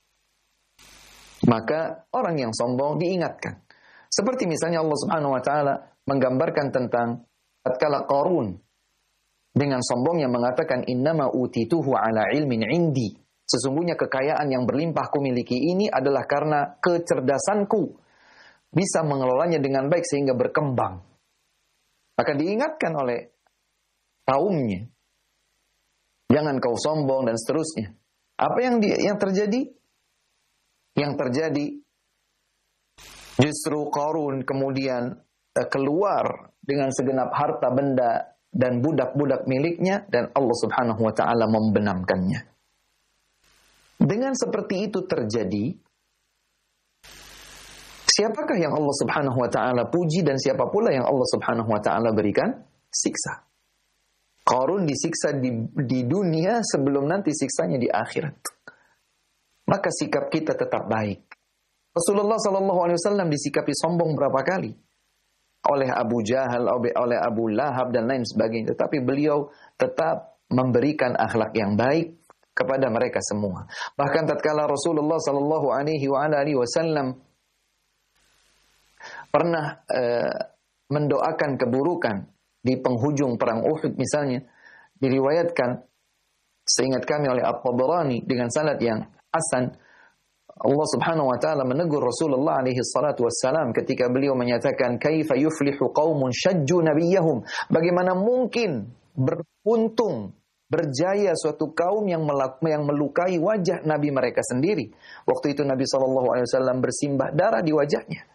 Maka orang yang sombong diingatkan. Seperti misalnya Allah Subhanahu wa taala menggambarkan tentang tatkala Qarun dengan sombong yang mengatakan innama utituhu ala ilmin indi. Sesungguhnya kekayaan yang berlimpah kumiliki ini adalah karena kecerdasanku bisa mengelolanya dengan baik sehingga berkembang. Maka diingatkan oleh kaumnya, jangan kau sombong dan seterusnya. Apa yang terjadi? Yang terjadi justru Qarun kemudian keluar dengan segenap harta benda dan budak-budak miliknya, dan Allah Subhanahu wa taala membenamkannya. Dengan seperti itu terjadi, siapakah yang Allah Subhanahu wa taala puji dan siapa pula yang Allah Subhanahu wa taala berikan siksa? Qarun disiksa di dunia sebelum nanti siksanya di akhirat. Maka sikap kita tetap baik. Rasulullah sallallahu alaihi wasallam disikapi sombong berapa kali? Oleh Abu Jahal, oleh Abu Lahab dan lain sebagainya, tetapi beliau tetap memberikan akhlak yang baik kepada mereka semua. Bahkan tatkala Rasulullah sallallahu alaihi wasallam pernah mendoakan keburukan di penghujung perang Uhud misalnya, diriwayatkan seingat kami oleh At-Tabarani dengan sanad yang hasan, Allah Subhanahu wa taala menegur Rasulullah alaihi salatu wassalam ketika beliau menyatakan kaifa yuflihu qaumun syajju nabiyahum, bagaimana mungkin beruntung berjaya suatu kaum yang melukai wajah Nabi mereka sendiri. Waktu itu Nabi SAW bersimbah darah di wajahnya.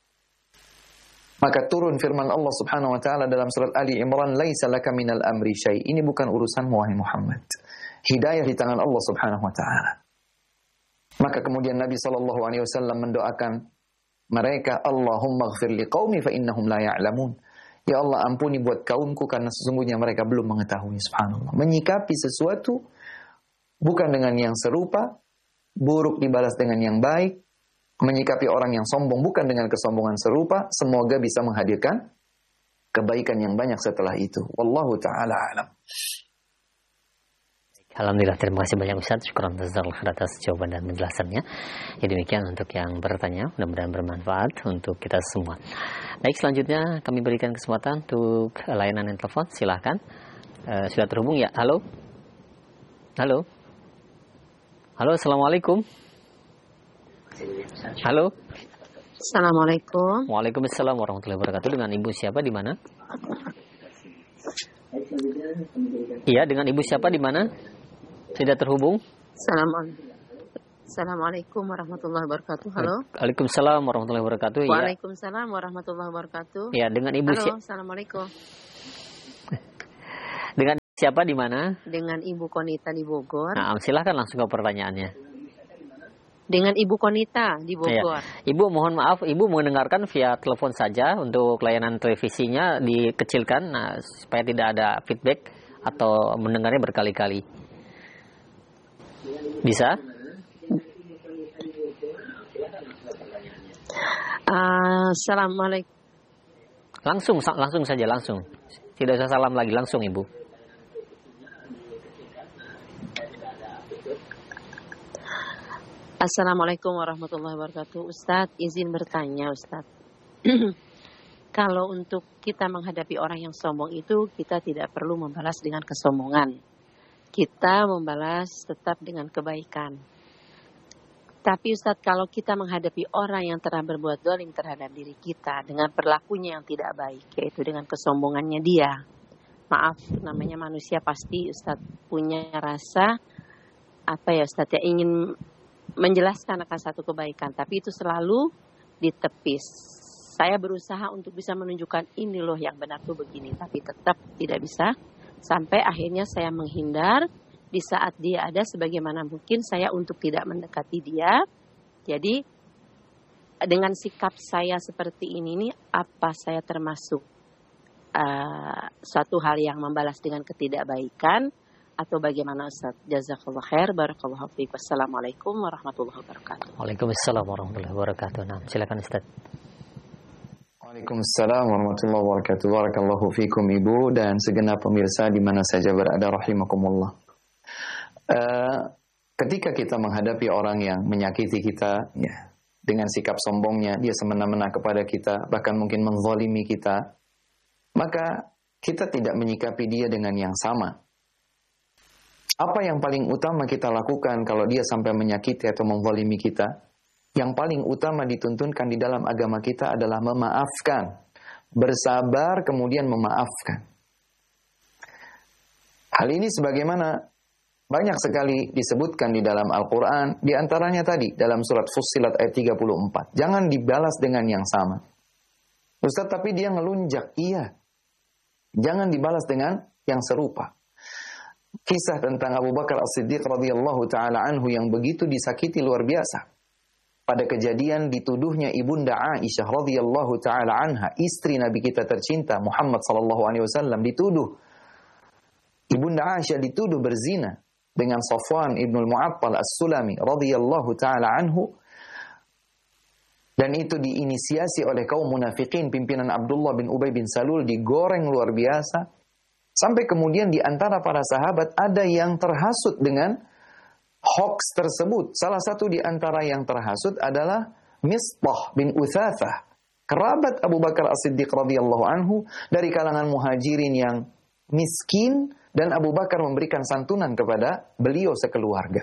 Maka turun firman Allah Subhanahu wa taala dalam surat Ali Imran, "Laisa laka minal amri syai." Ini bukan urusanmu wahai Muhammad. Hidayah di tangan Allah Subhanahu wa taala. Maka kemudian Nabi SAW mendoakan mereka, "Allahumma ighfir liqaumi fa innahum la ya'lamun." Ya Allah, ampuni buat kaumku karena sesungguhnya mereka belum mengetahui. Subhanallah. Menyikapi sesuatu bukan dengan yang serupa, buruk dibalas dengan yang baik. Menyikapi orang yang sombong bukan dengan kesombongan serupa. Semoga bisa menghadirkan kebaikan yang banyak setelah itu. Wallahu ta'ala alam. Alhamdulillah, terima kasih banyak Ustaz. Syukran atas jawaban dan penjelasannya. Ya demikian untuk yang bertanya, mudah-mudahan bermanfaat untuk kita semua. Baik, selanjutnya kami berikan kesempatan untuk layanan yang telepon. Silahkan. Sudah terhubung ya? Halo? Halo? Halo, Assalamualaikum. Halo? Assalamualaikum. Waalaikumsalam warahmatullahi wabarakatuh. Dengan Ibu siapa di mana? Iya, dengan Ibu siapa di mana? Tidak terhubung. Assalamualaikum warahmatullahi wabarakatuh. Halo. Waalaikumsalam warahmatullahi wabarakatuh. Waalaikumsalam warahmatullahi wabarakatuh. Ya, dengan Ibu Halo, Assalamualaikum. Dengan Siapa di mana? Dengan Ibu Konita di Bogor. Nah, silahkan langsung ke pertanyaannya. Dengan Ibu Konita di Bogor. Ya. Ibu mohon maaf, Ibu mendengarkan via telepon saja. Untuk layanan televisinya dikecilkan supaya tidak ada feedback atau mendengarnya berkali-kali. Bisa? Assalamualaikum. Langsung saja. Tidak usah salam lagi, langsung Ibu. Assalamualaikum warahmatullahi wabarakatuh. Ustadz, izin bertanya Ustadz. Kalau untuk kita menghadapi orang yang sombong itu, kita tidak perlu membalas dengan kesombongan. Kita membalas tetap dengan kebaikan. Tapi Ustadz, kalau kita menghadapi orang yang telah berbuat zalim terhadap diri kita dengan perilakunya yang tidak baik, yaitu dengan kesombongannya dia. Maaf, namanya manusia pasti Ustadz punya rasa Ustadz ya, ingin menjelaskan akan satu kebaikan, tapi itu selalu ditepis. Saya berusaha untuk bisa menunjukkan ini loh yang benar tuh begini, tapi tetap tidak bisa. Sampai akhirnya saya menghindar di saat dia ada, sebagaimana mungkin saya untuk tidak mendekati dia. Jadi dengan sikap saya seperti ini nih, apa saya termasuk suatu hal yang membalas dengan ketidakbaikan? Atau bagaimana Ustaz? Jazakallah khair, barakallahu fiik. Wassalamualaikum warahmatullahi wabarakatuh. Waalaikumsalam warahmatullahi wabarakatuh. Nah, silakan Ustaz. Waalaikumsalam warahmatullahi wabarakatuh. Barakallahu fiikum Ibu dan segenap pemirsa di mana saja berada, rahimakumullah. Ketika kita menghadapi orang yang menyakiti kita, ya, dengan sikap sombongnya, dia semena-mena kepada kita, bahkan mungkin menzalimi kita, maka kita tidak menyikapi dia dengan yang sama. Apa yang paling utama kita lakukan kalau dia sampai menyakiti atau menzalimi kita? Yang paling utama dituntunkan di dalam agama kita adalah memaafkan. Bersabar kemudian memaafkan. Hal ini sebagaimana banyak sekali disebutkan di dalam Al-Quran. Di antaranya tadi dalam surat Fussilat ayat 34. Jangan dibalas dengan yang sama. Ustaz, tapi dia ngelunjak. Iya. Jangan dibalas dengan yang serupa. Kisah tentang Abu Bakar As-Siddiq radhiyallahu taala anhu yang begitu disakiti luar biasa. Pada kejadian dituduhnya ibunda Aisyah radhiyallahu taala anha, istri Nabi kita tercinta Muhammad sallallahu alaihi wasallam, dituduh. Ibunda Aisyah dituduh berzina dengan Safwan ibnul Mu'attal As-Sulami radhiyallahu taala anhu. Dan itu diinisiasi oleh kaum munafikin pimpinan Abdullah bin Ubay bin Salul, digoreng luar biasa. Sampai kemudian di antara para sahabat ada yang terhasut dengan hoax tersebut. Salah satu di antara yang terhasut adalah Mistah bin Uthathah, kerabat Abu Bakar As-Siddiq radhiyallahu anhu dari kalangan muhajirin yang miskin, dan Abu Bakar memberikan santunan kepada beliau sekeluarga.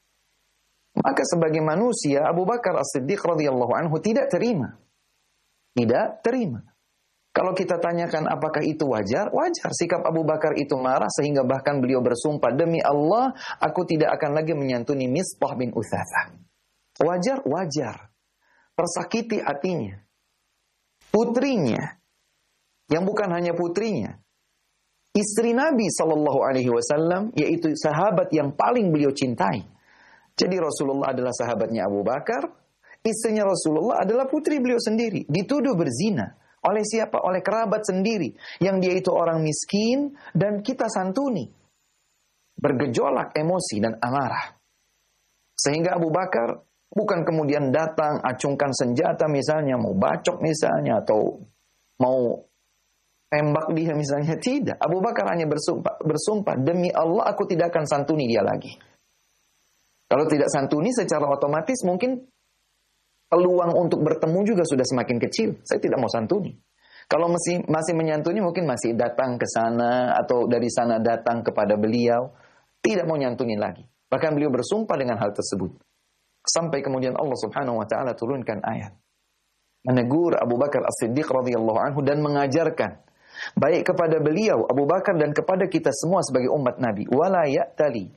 Maka sebagai manusia Abu Bakar As-Siddiq radhiyallahu anhu tidak terima. Tidak terima. Kalau kita tanyakan apakah itu wajar? Wajar. Sikap Abu Bakar itu marah sehingga bahkan beliau bersumpah, demi Allah, aku tidak akan lagi menyantuni Mistah bin Uthathah. Wajar? Wajar. Tersakiti hatinya. Putrinya, yang bukan hanya putrinya, istri Nabi SAW, yaitu sahabat yang paling beliau cintai. Jadi Rasulullah adalah sahabatnya Abu Bakar, istrinya Rasulullah adalah putri beliau sendiri. Dituduh berzina. Oleh siapa? Oleh kerabat sendiri. Yang dia itu orang miskin dan kita santuni. Bergejolak emosi dan amarah. Sehingga Abu Bakar bukan kemudian datang, acungkan senjata misalnya, mau bacok misalnya, atau mau tembak dia misalnya. Tidak. Abu Bakar hanya bersumpah, demi Allah aku tidak akan santuni dia lagi. Kalau tidak santuni secara otomatis mungkin peluang untuk bertemu juga sudah semakin kecil. Saya tidak mau santuni. Kalau masih menyantuni mungkin masih datang ke sana atau dari sana datang kepada beliau. Tidak mau nyantuni lagi. Bahkan beliau bersumpah dengan hal tersebut. Sampai kemudian Allah Subhanahu wa taala turunkan ayat menegur Abu Bakar As-Siddiq radhiyallahu anhu dan mengajarkan baik kepada beliau Abu Bakar dan kepada kita semua sebagai umat Nabi, wala ya'tali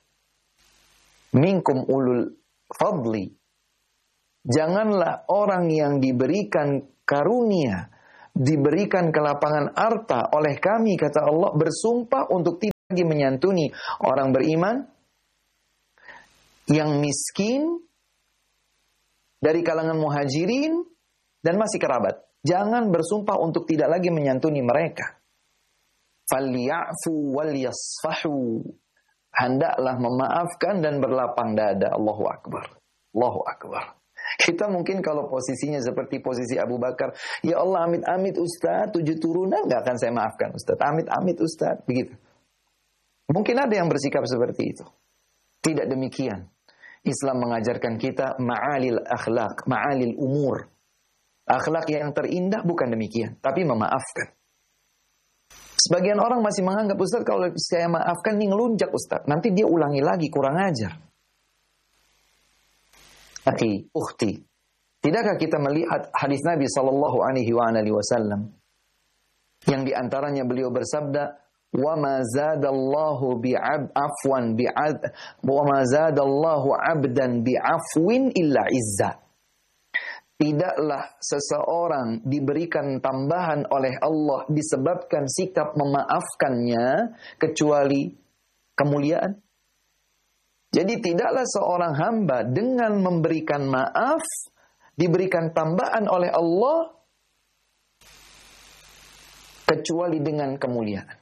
minkum ulul fadli. Janganlah orang yang diberikan karunia, diberikan kelapangan harta oleh kami, kata Allah, bersumpah untuk tidak lagi menyantuni orang beriman yang miskin dari kalangan muhajirin dan masih kerabat. Jangan bersumpah untuk tidak lagi menyantuni mereka. Falyafu wal yasfahu. Hendaklah memaafkan dan berlapang dada. Allahu Akbar. Allahu Akbar. Kita mungkin kalau posisinya seperti posisi Abu Bakar, ya Allah amit-amit Ustaz, 7 turunan gak akan saya maafkan Ustaz. Amit-amit Ustaz, begitu. Mungkin ada yang bersikap seperti itu. Tidak demikian. Islam mengajarkan kita ma'alil akhlak, ma'alil umur. Akhlak yang terindah bukan demikian, tapi memaafkan. Sebagian orang masih menganggap, Ustaz, kalau saya maafkan nih ngelunjak Ustaz. Nanti dia ulangi lagi, kurang ajar. Akhi, ukhti, tidakkah kita melihat hadis Nabi SAW yang diantaranya beliau bersabda, وَمَا زَادَ اللَّهُ عَبْدًا بِعَفْوٍ إِلَّا عِزَّةً. Tidaklah seseorang diberikan tambahan oleh Allah disebabkan sikap memaafkannya kecuali kemuliaan. Jadi tidaklah seorang hamba dengan memberikan maaf diberikan tambahan oleh Allah kecuali dengan kemuliaan.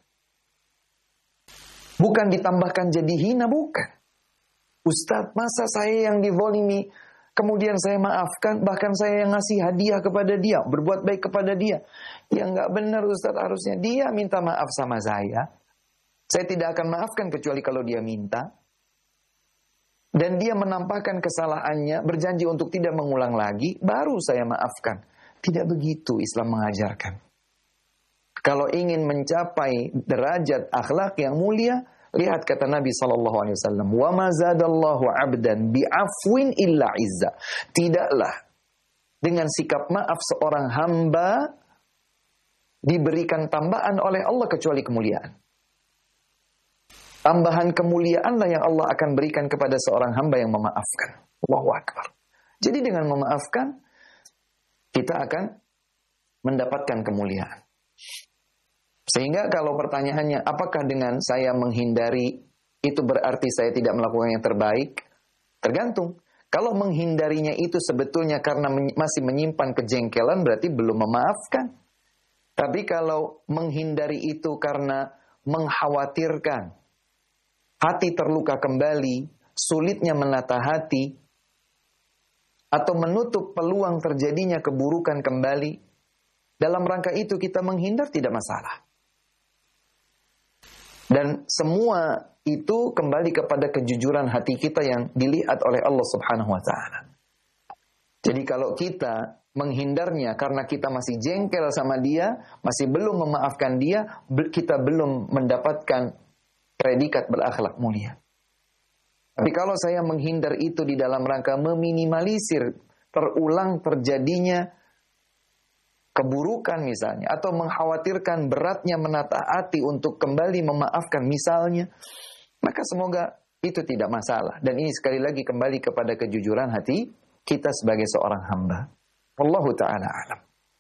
Bukan ditambahkan jadi hina, bukan. Ustadz, masa saya yang dizalimi, kemudian saya maafkan, bahkan saya yang ngasih hadiah kepada dia, berbuat baik kepada dia. Ya nggak benar Ustadz, harusnya dia minta maaf sama saya. Saya tidak akan maafkan kecuali kalau dia minta. Dan dia menampakkan kesalahannya, berjanji untuk tidak mengulang lagi, baru saya maafkan. Tidak begitu Islam mengajarkan. Kalau ingin mencapai derajat akhlak yang mulia, lihat kata Nabi SAW, "Wa ma zadallahu 'abdan bi'afwin illa 'izza." Tidaklah dengan sikap maaf seorang hamba diberikan tambahan oleh Allah kecuali kemuliaan. Tambahan kemuliaanlah yang Allah akan berikan kepada seorang hamba yang memaafkan. Allahu Akbar. Jadi dengan memaafkan, kita akan mendapatkan kemuliaan. Sehingga kalau pertanyaannya, apakah dengan saya menghindari itu berarti saya tidak melakukan yang terbaik? Tergantung. Kalau menghindarinya itu sebetulnya karena masih menyimpan kejengkelan, berarti belum memaafkan. Tapi kalau menghindari itu karena mengkhawatirkan, hati terluka kembali, sulitnya menata hati, atau menutup peluang terjadinya keburukan kembali, dalam rangka itu kita menghindar tidak masalah. Dan semua itu kembali kepada kejujuran hati kita yang dilihat oleh Allah Subhanahu wa Ta'ala. Jadi kalau kita menghindarnya karena kita masih jengkel sama dia, masih belum memaafkan dia, kita belum mendapatkan predikat berakhlak mulia. Tapi kalau saya menghindar itu di dalam rangka meminimalisir terulang terjadinya keburukan misalnya, atau mengkhawatirkan beratnya menata hati untuk kembali memaafkan misalnya, maka semoga itu tidak masalah. Dan ini sekali lagi kembali kepada kejujuran hati kita sebagai seorang hamba. Wallahu ta'ala alam.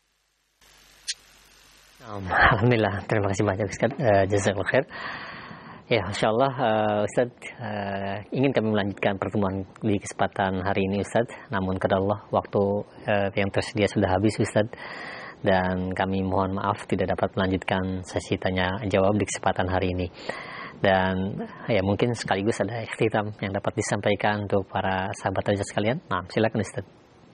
Alhamdulillah, terima kasih banyak Ustaz. Jazakallahu khair. Ya, insyaallah Ustaz, ingin kami melanjutkan pertemuan di kesempatan hari ini Ustaz. Namun kepada Allah waktu yang tersedia sudah habis Ustaz. Dan kami mohon maaf tidak dapat melanjutkan sesi tanya jawab di kesempatan hari ini. Dan ya mungkin sekaligus ada ikhtitam yang dapat disampaikan untuk para sahabat Raja sekalian. Nah, silakan Ustaz.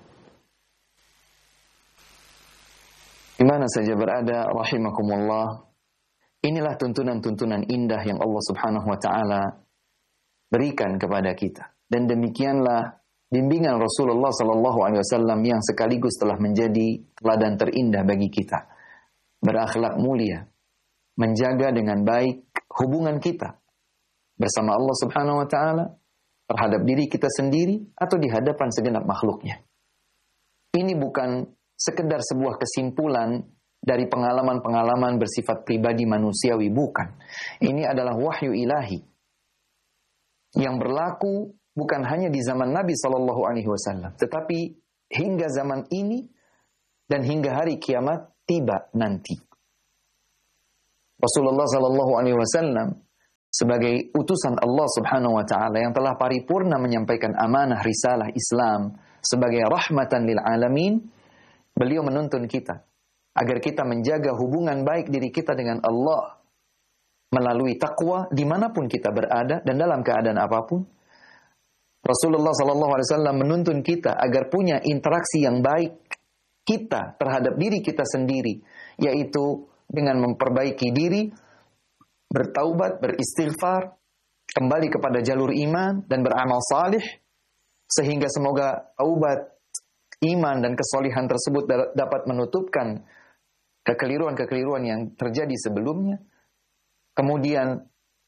Di mana saja berada, rahimakumullah. Inilah tuntunan-tuntunan indah yang Allah Subhanahu wa Ta'ala berikan kepada kita. Dan demikianlah bimbingan Rasulullah SAW yang sekaligus telah menjadi teladan terindah bagi kita. Berakhlak mulia, menjaga dengan baik hubungan kita bersama Allah Subhanahu wa Ta'ala, terhadap diri kita sendiri atau di hadapan segenap makhluknya. Ini bukan sekedar sebuah kesimpulan dari pengalaman-pengalaman bersifat pribadi manusiawi, bukan. Ini adalah wahyu ilahi yang berlaku bukan hanya di zaman Nabi SAW, tetapi hingga zaman ini dan hingga hari kiamat tiba nanti. Rasulullah SAW sebagai utusan Allah Subhanahu wa taala yang telah paripurna menyampaikan amanah risalah Islam sebagai rahmatan lil alamin, beliau menuntun kita agar kita menjaga hubungan baik diri kita dengan Allah melalui takwa dimanapun kita berada dan dalam keadaan apapun. Rasulullah SAW menuntun kita agar punya interaksi yang baik kita terhadap diri kita sendiri, yaitu dengan memperbaiki diri, bertaubat, beristighfar, kembali kepada jalur iman dan beramal salih, sehingga semoga taubat, iman dan kesolihan tersebut dapat menutupkan kekeliruan-kekeliruan yang terjadi sebelumnya. Kemudian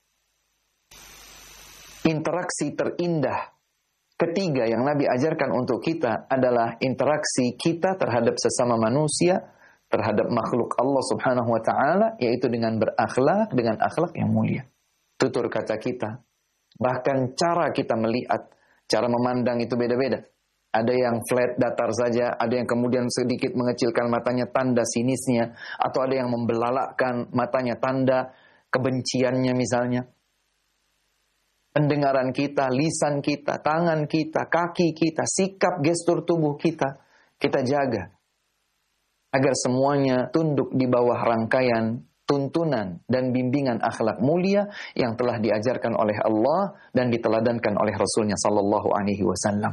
interaksi terindah ketiga yang Nabi ajarkan untuk kita adalah interaksi kita terhadap sesama manusia, terhadap makhluk Allah Subhanahu wa taala, yaitu dengan berakhlak, dengan akhlak yang mulia. Tutur kata kita, bahkan cara kita melihat, cara memandang itu beda-beda. Ada yang flat, datar saja, ada yang kemudian sedikit mengecilkan matanya, tanda sinisnya, atau ada yang membelalakkan matanya, tanda kebenciannya misalnya. Pendengaran kita, lisan kita, tangan kita, kaki kita, sikap gestur tubuh kita, kita jaga agar semuanya tunduk di bawah rangkaian tuntunan dan bimbingan akhlak mulia yang telah diajarkan oleh Allah dan diteladankan oleh Rasulnya sallallahu alaihi wasallam.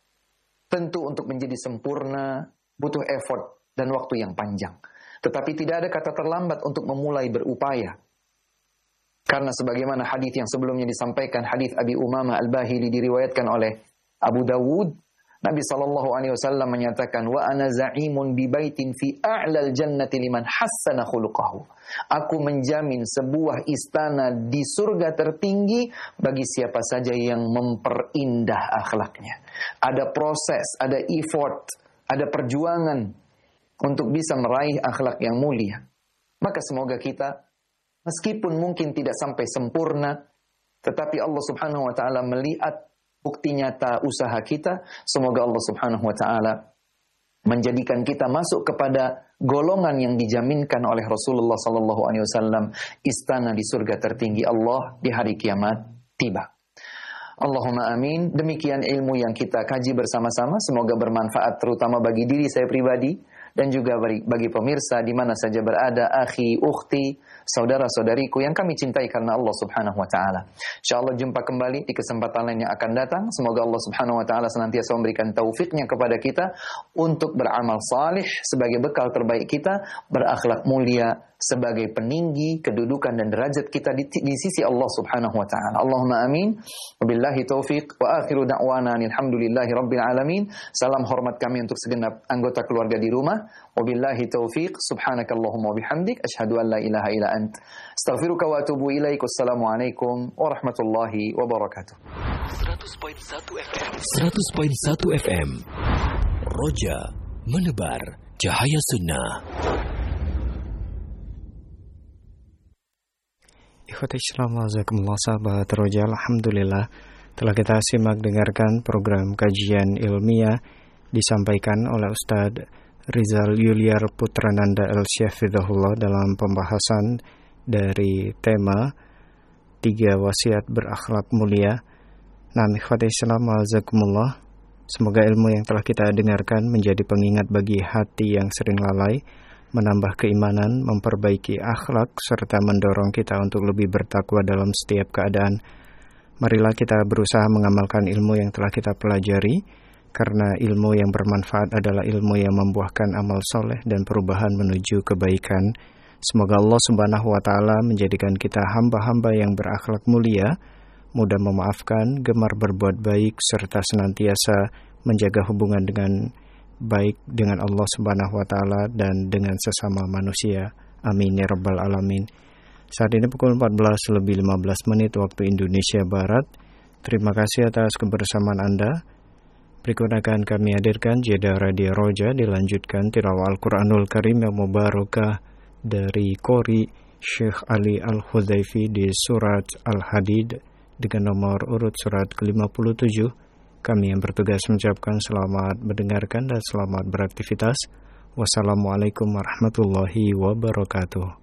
Tentu untuk menjadi sempurna butuh effort dan waktu yang panjang. Tetapi tidak ada kata terlambat untuk memulai berupaya. Karena sebagaimana hadis yang sebelumnya disampaikan, hadis Abi Umamah Al-Bahili diriwayatkan oleh Abu Dawud, Nabi SAW menyatakan, wa ana za'imun bi baitin fi a'lal jannati liman hassana khuluqahu. Aku menjamin sebuah istana di surga tertinggi bagi siapa saja yang memperindah akhlaknya. Ada proses, ada effort, ada perjuangan untuk bisa meraih akhlak yang mulia. Maka semoga kita, meskipun mungkin tidak sampai sempurna, tetapi Allah Subhanahu wa taala melihat bukti nyata usaha kita. Semoga Allah Subhanahu wa taala menjadikan kita masuk kepada golongan yang dijaminkan oleh Rasulullah sallallahu alaihi wasallam, istana di surga tertinggi Allah di hari kiamat tiba. Allahumma amin. Demikian ilmu yang kita kaji bersama-sama, semoga bermanfaat terutama bagi diri saya pribadi dan juga bagi pemirsa di mana saja berada, akhi, ukhti, saudara-saudariku yang kami cintai karena Allah Subhanahu wa taala. Insyaallah jumpa kembali di kesempatan lain yang akan datang. Semoga Allah Subhanahu wa taala senantiasa memberikan taufiknya kepada kita untuk beramal salih sebagai bekal terbaik kita, berakhlak mulia sebagai peninggi kedudukan dan derajat kita di sisi Allah Subhanahu wa taala. Allahumma amin. Wabillahi taufiq wa akhiru da'wana alhamdulillahi rabbil alamin. Salam hormat kami untuk segenap anggota keluarga di rumah. Wabillahi taufiq. Subhanakallahumma wabihamdik asyhadu an la ilaha illa ant astaghfiruka wa atubu ilaik. Wassalamualaikum warahmatullahi wabarakatuh. 100.1 FM Roja menebar cahaya sunnah. Ikhwati Islam, jazakumullah sahabat Roja. Alhamdulillah telah kita simak dengarkan program kajian ilmiah disampaikan oleh Ustadz Rizal Yuliar Putrananda El-Syafidahullah dalam pembahasan dari tema 3 wasiat berakhlak mulia. Nah, ikhwati Islam, jazakumullah, semoga ilmu yang telah kita dengarkan menjadi pengingat bagi hati yang sering lalai, menambah keimanan, memperbaiki akhlak, serta mendorong kita untuk lebih bertakwa dalam setiap keadaan. Marilah kita berusaha mengamalkan ilmu yang telah kita pelajari, karena ilmu yang bermanfaat adalah ilmu yang membuahkan amal soleh dan perubahan menuju kebaikan. Semoga Allah Subhanahu wa taala menjadikan kita hamba-hamba yang berakhlak mulia, mudah memaafkan, gemar berbuat baik, serta senantiasa menjaga hubungan dengan baik dengan Allah Subhanahu wa taala dan dengan sesama manusia. Amin ya rabbal alamin. Saat ini pukul 14:15 waktu Indonesia Barat. Terima kasih atas kebersamaan Anda. Berikut akan kami hadirkan jeda Radio Roja, dilanjutkan tilawah Al-Quranul Karim yang mubarakah dari Qori Syekh Ali Al-Hudhaifi di surat Al-Hadid dengan nomor urut surat ke-57. Kami yang bertugas mengucapkan selamat mendengarkan dan selamat beraktivitas. Wassalamualaikum warahmatullahi wabarakatuh.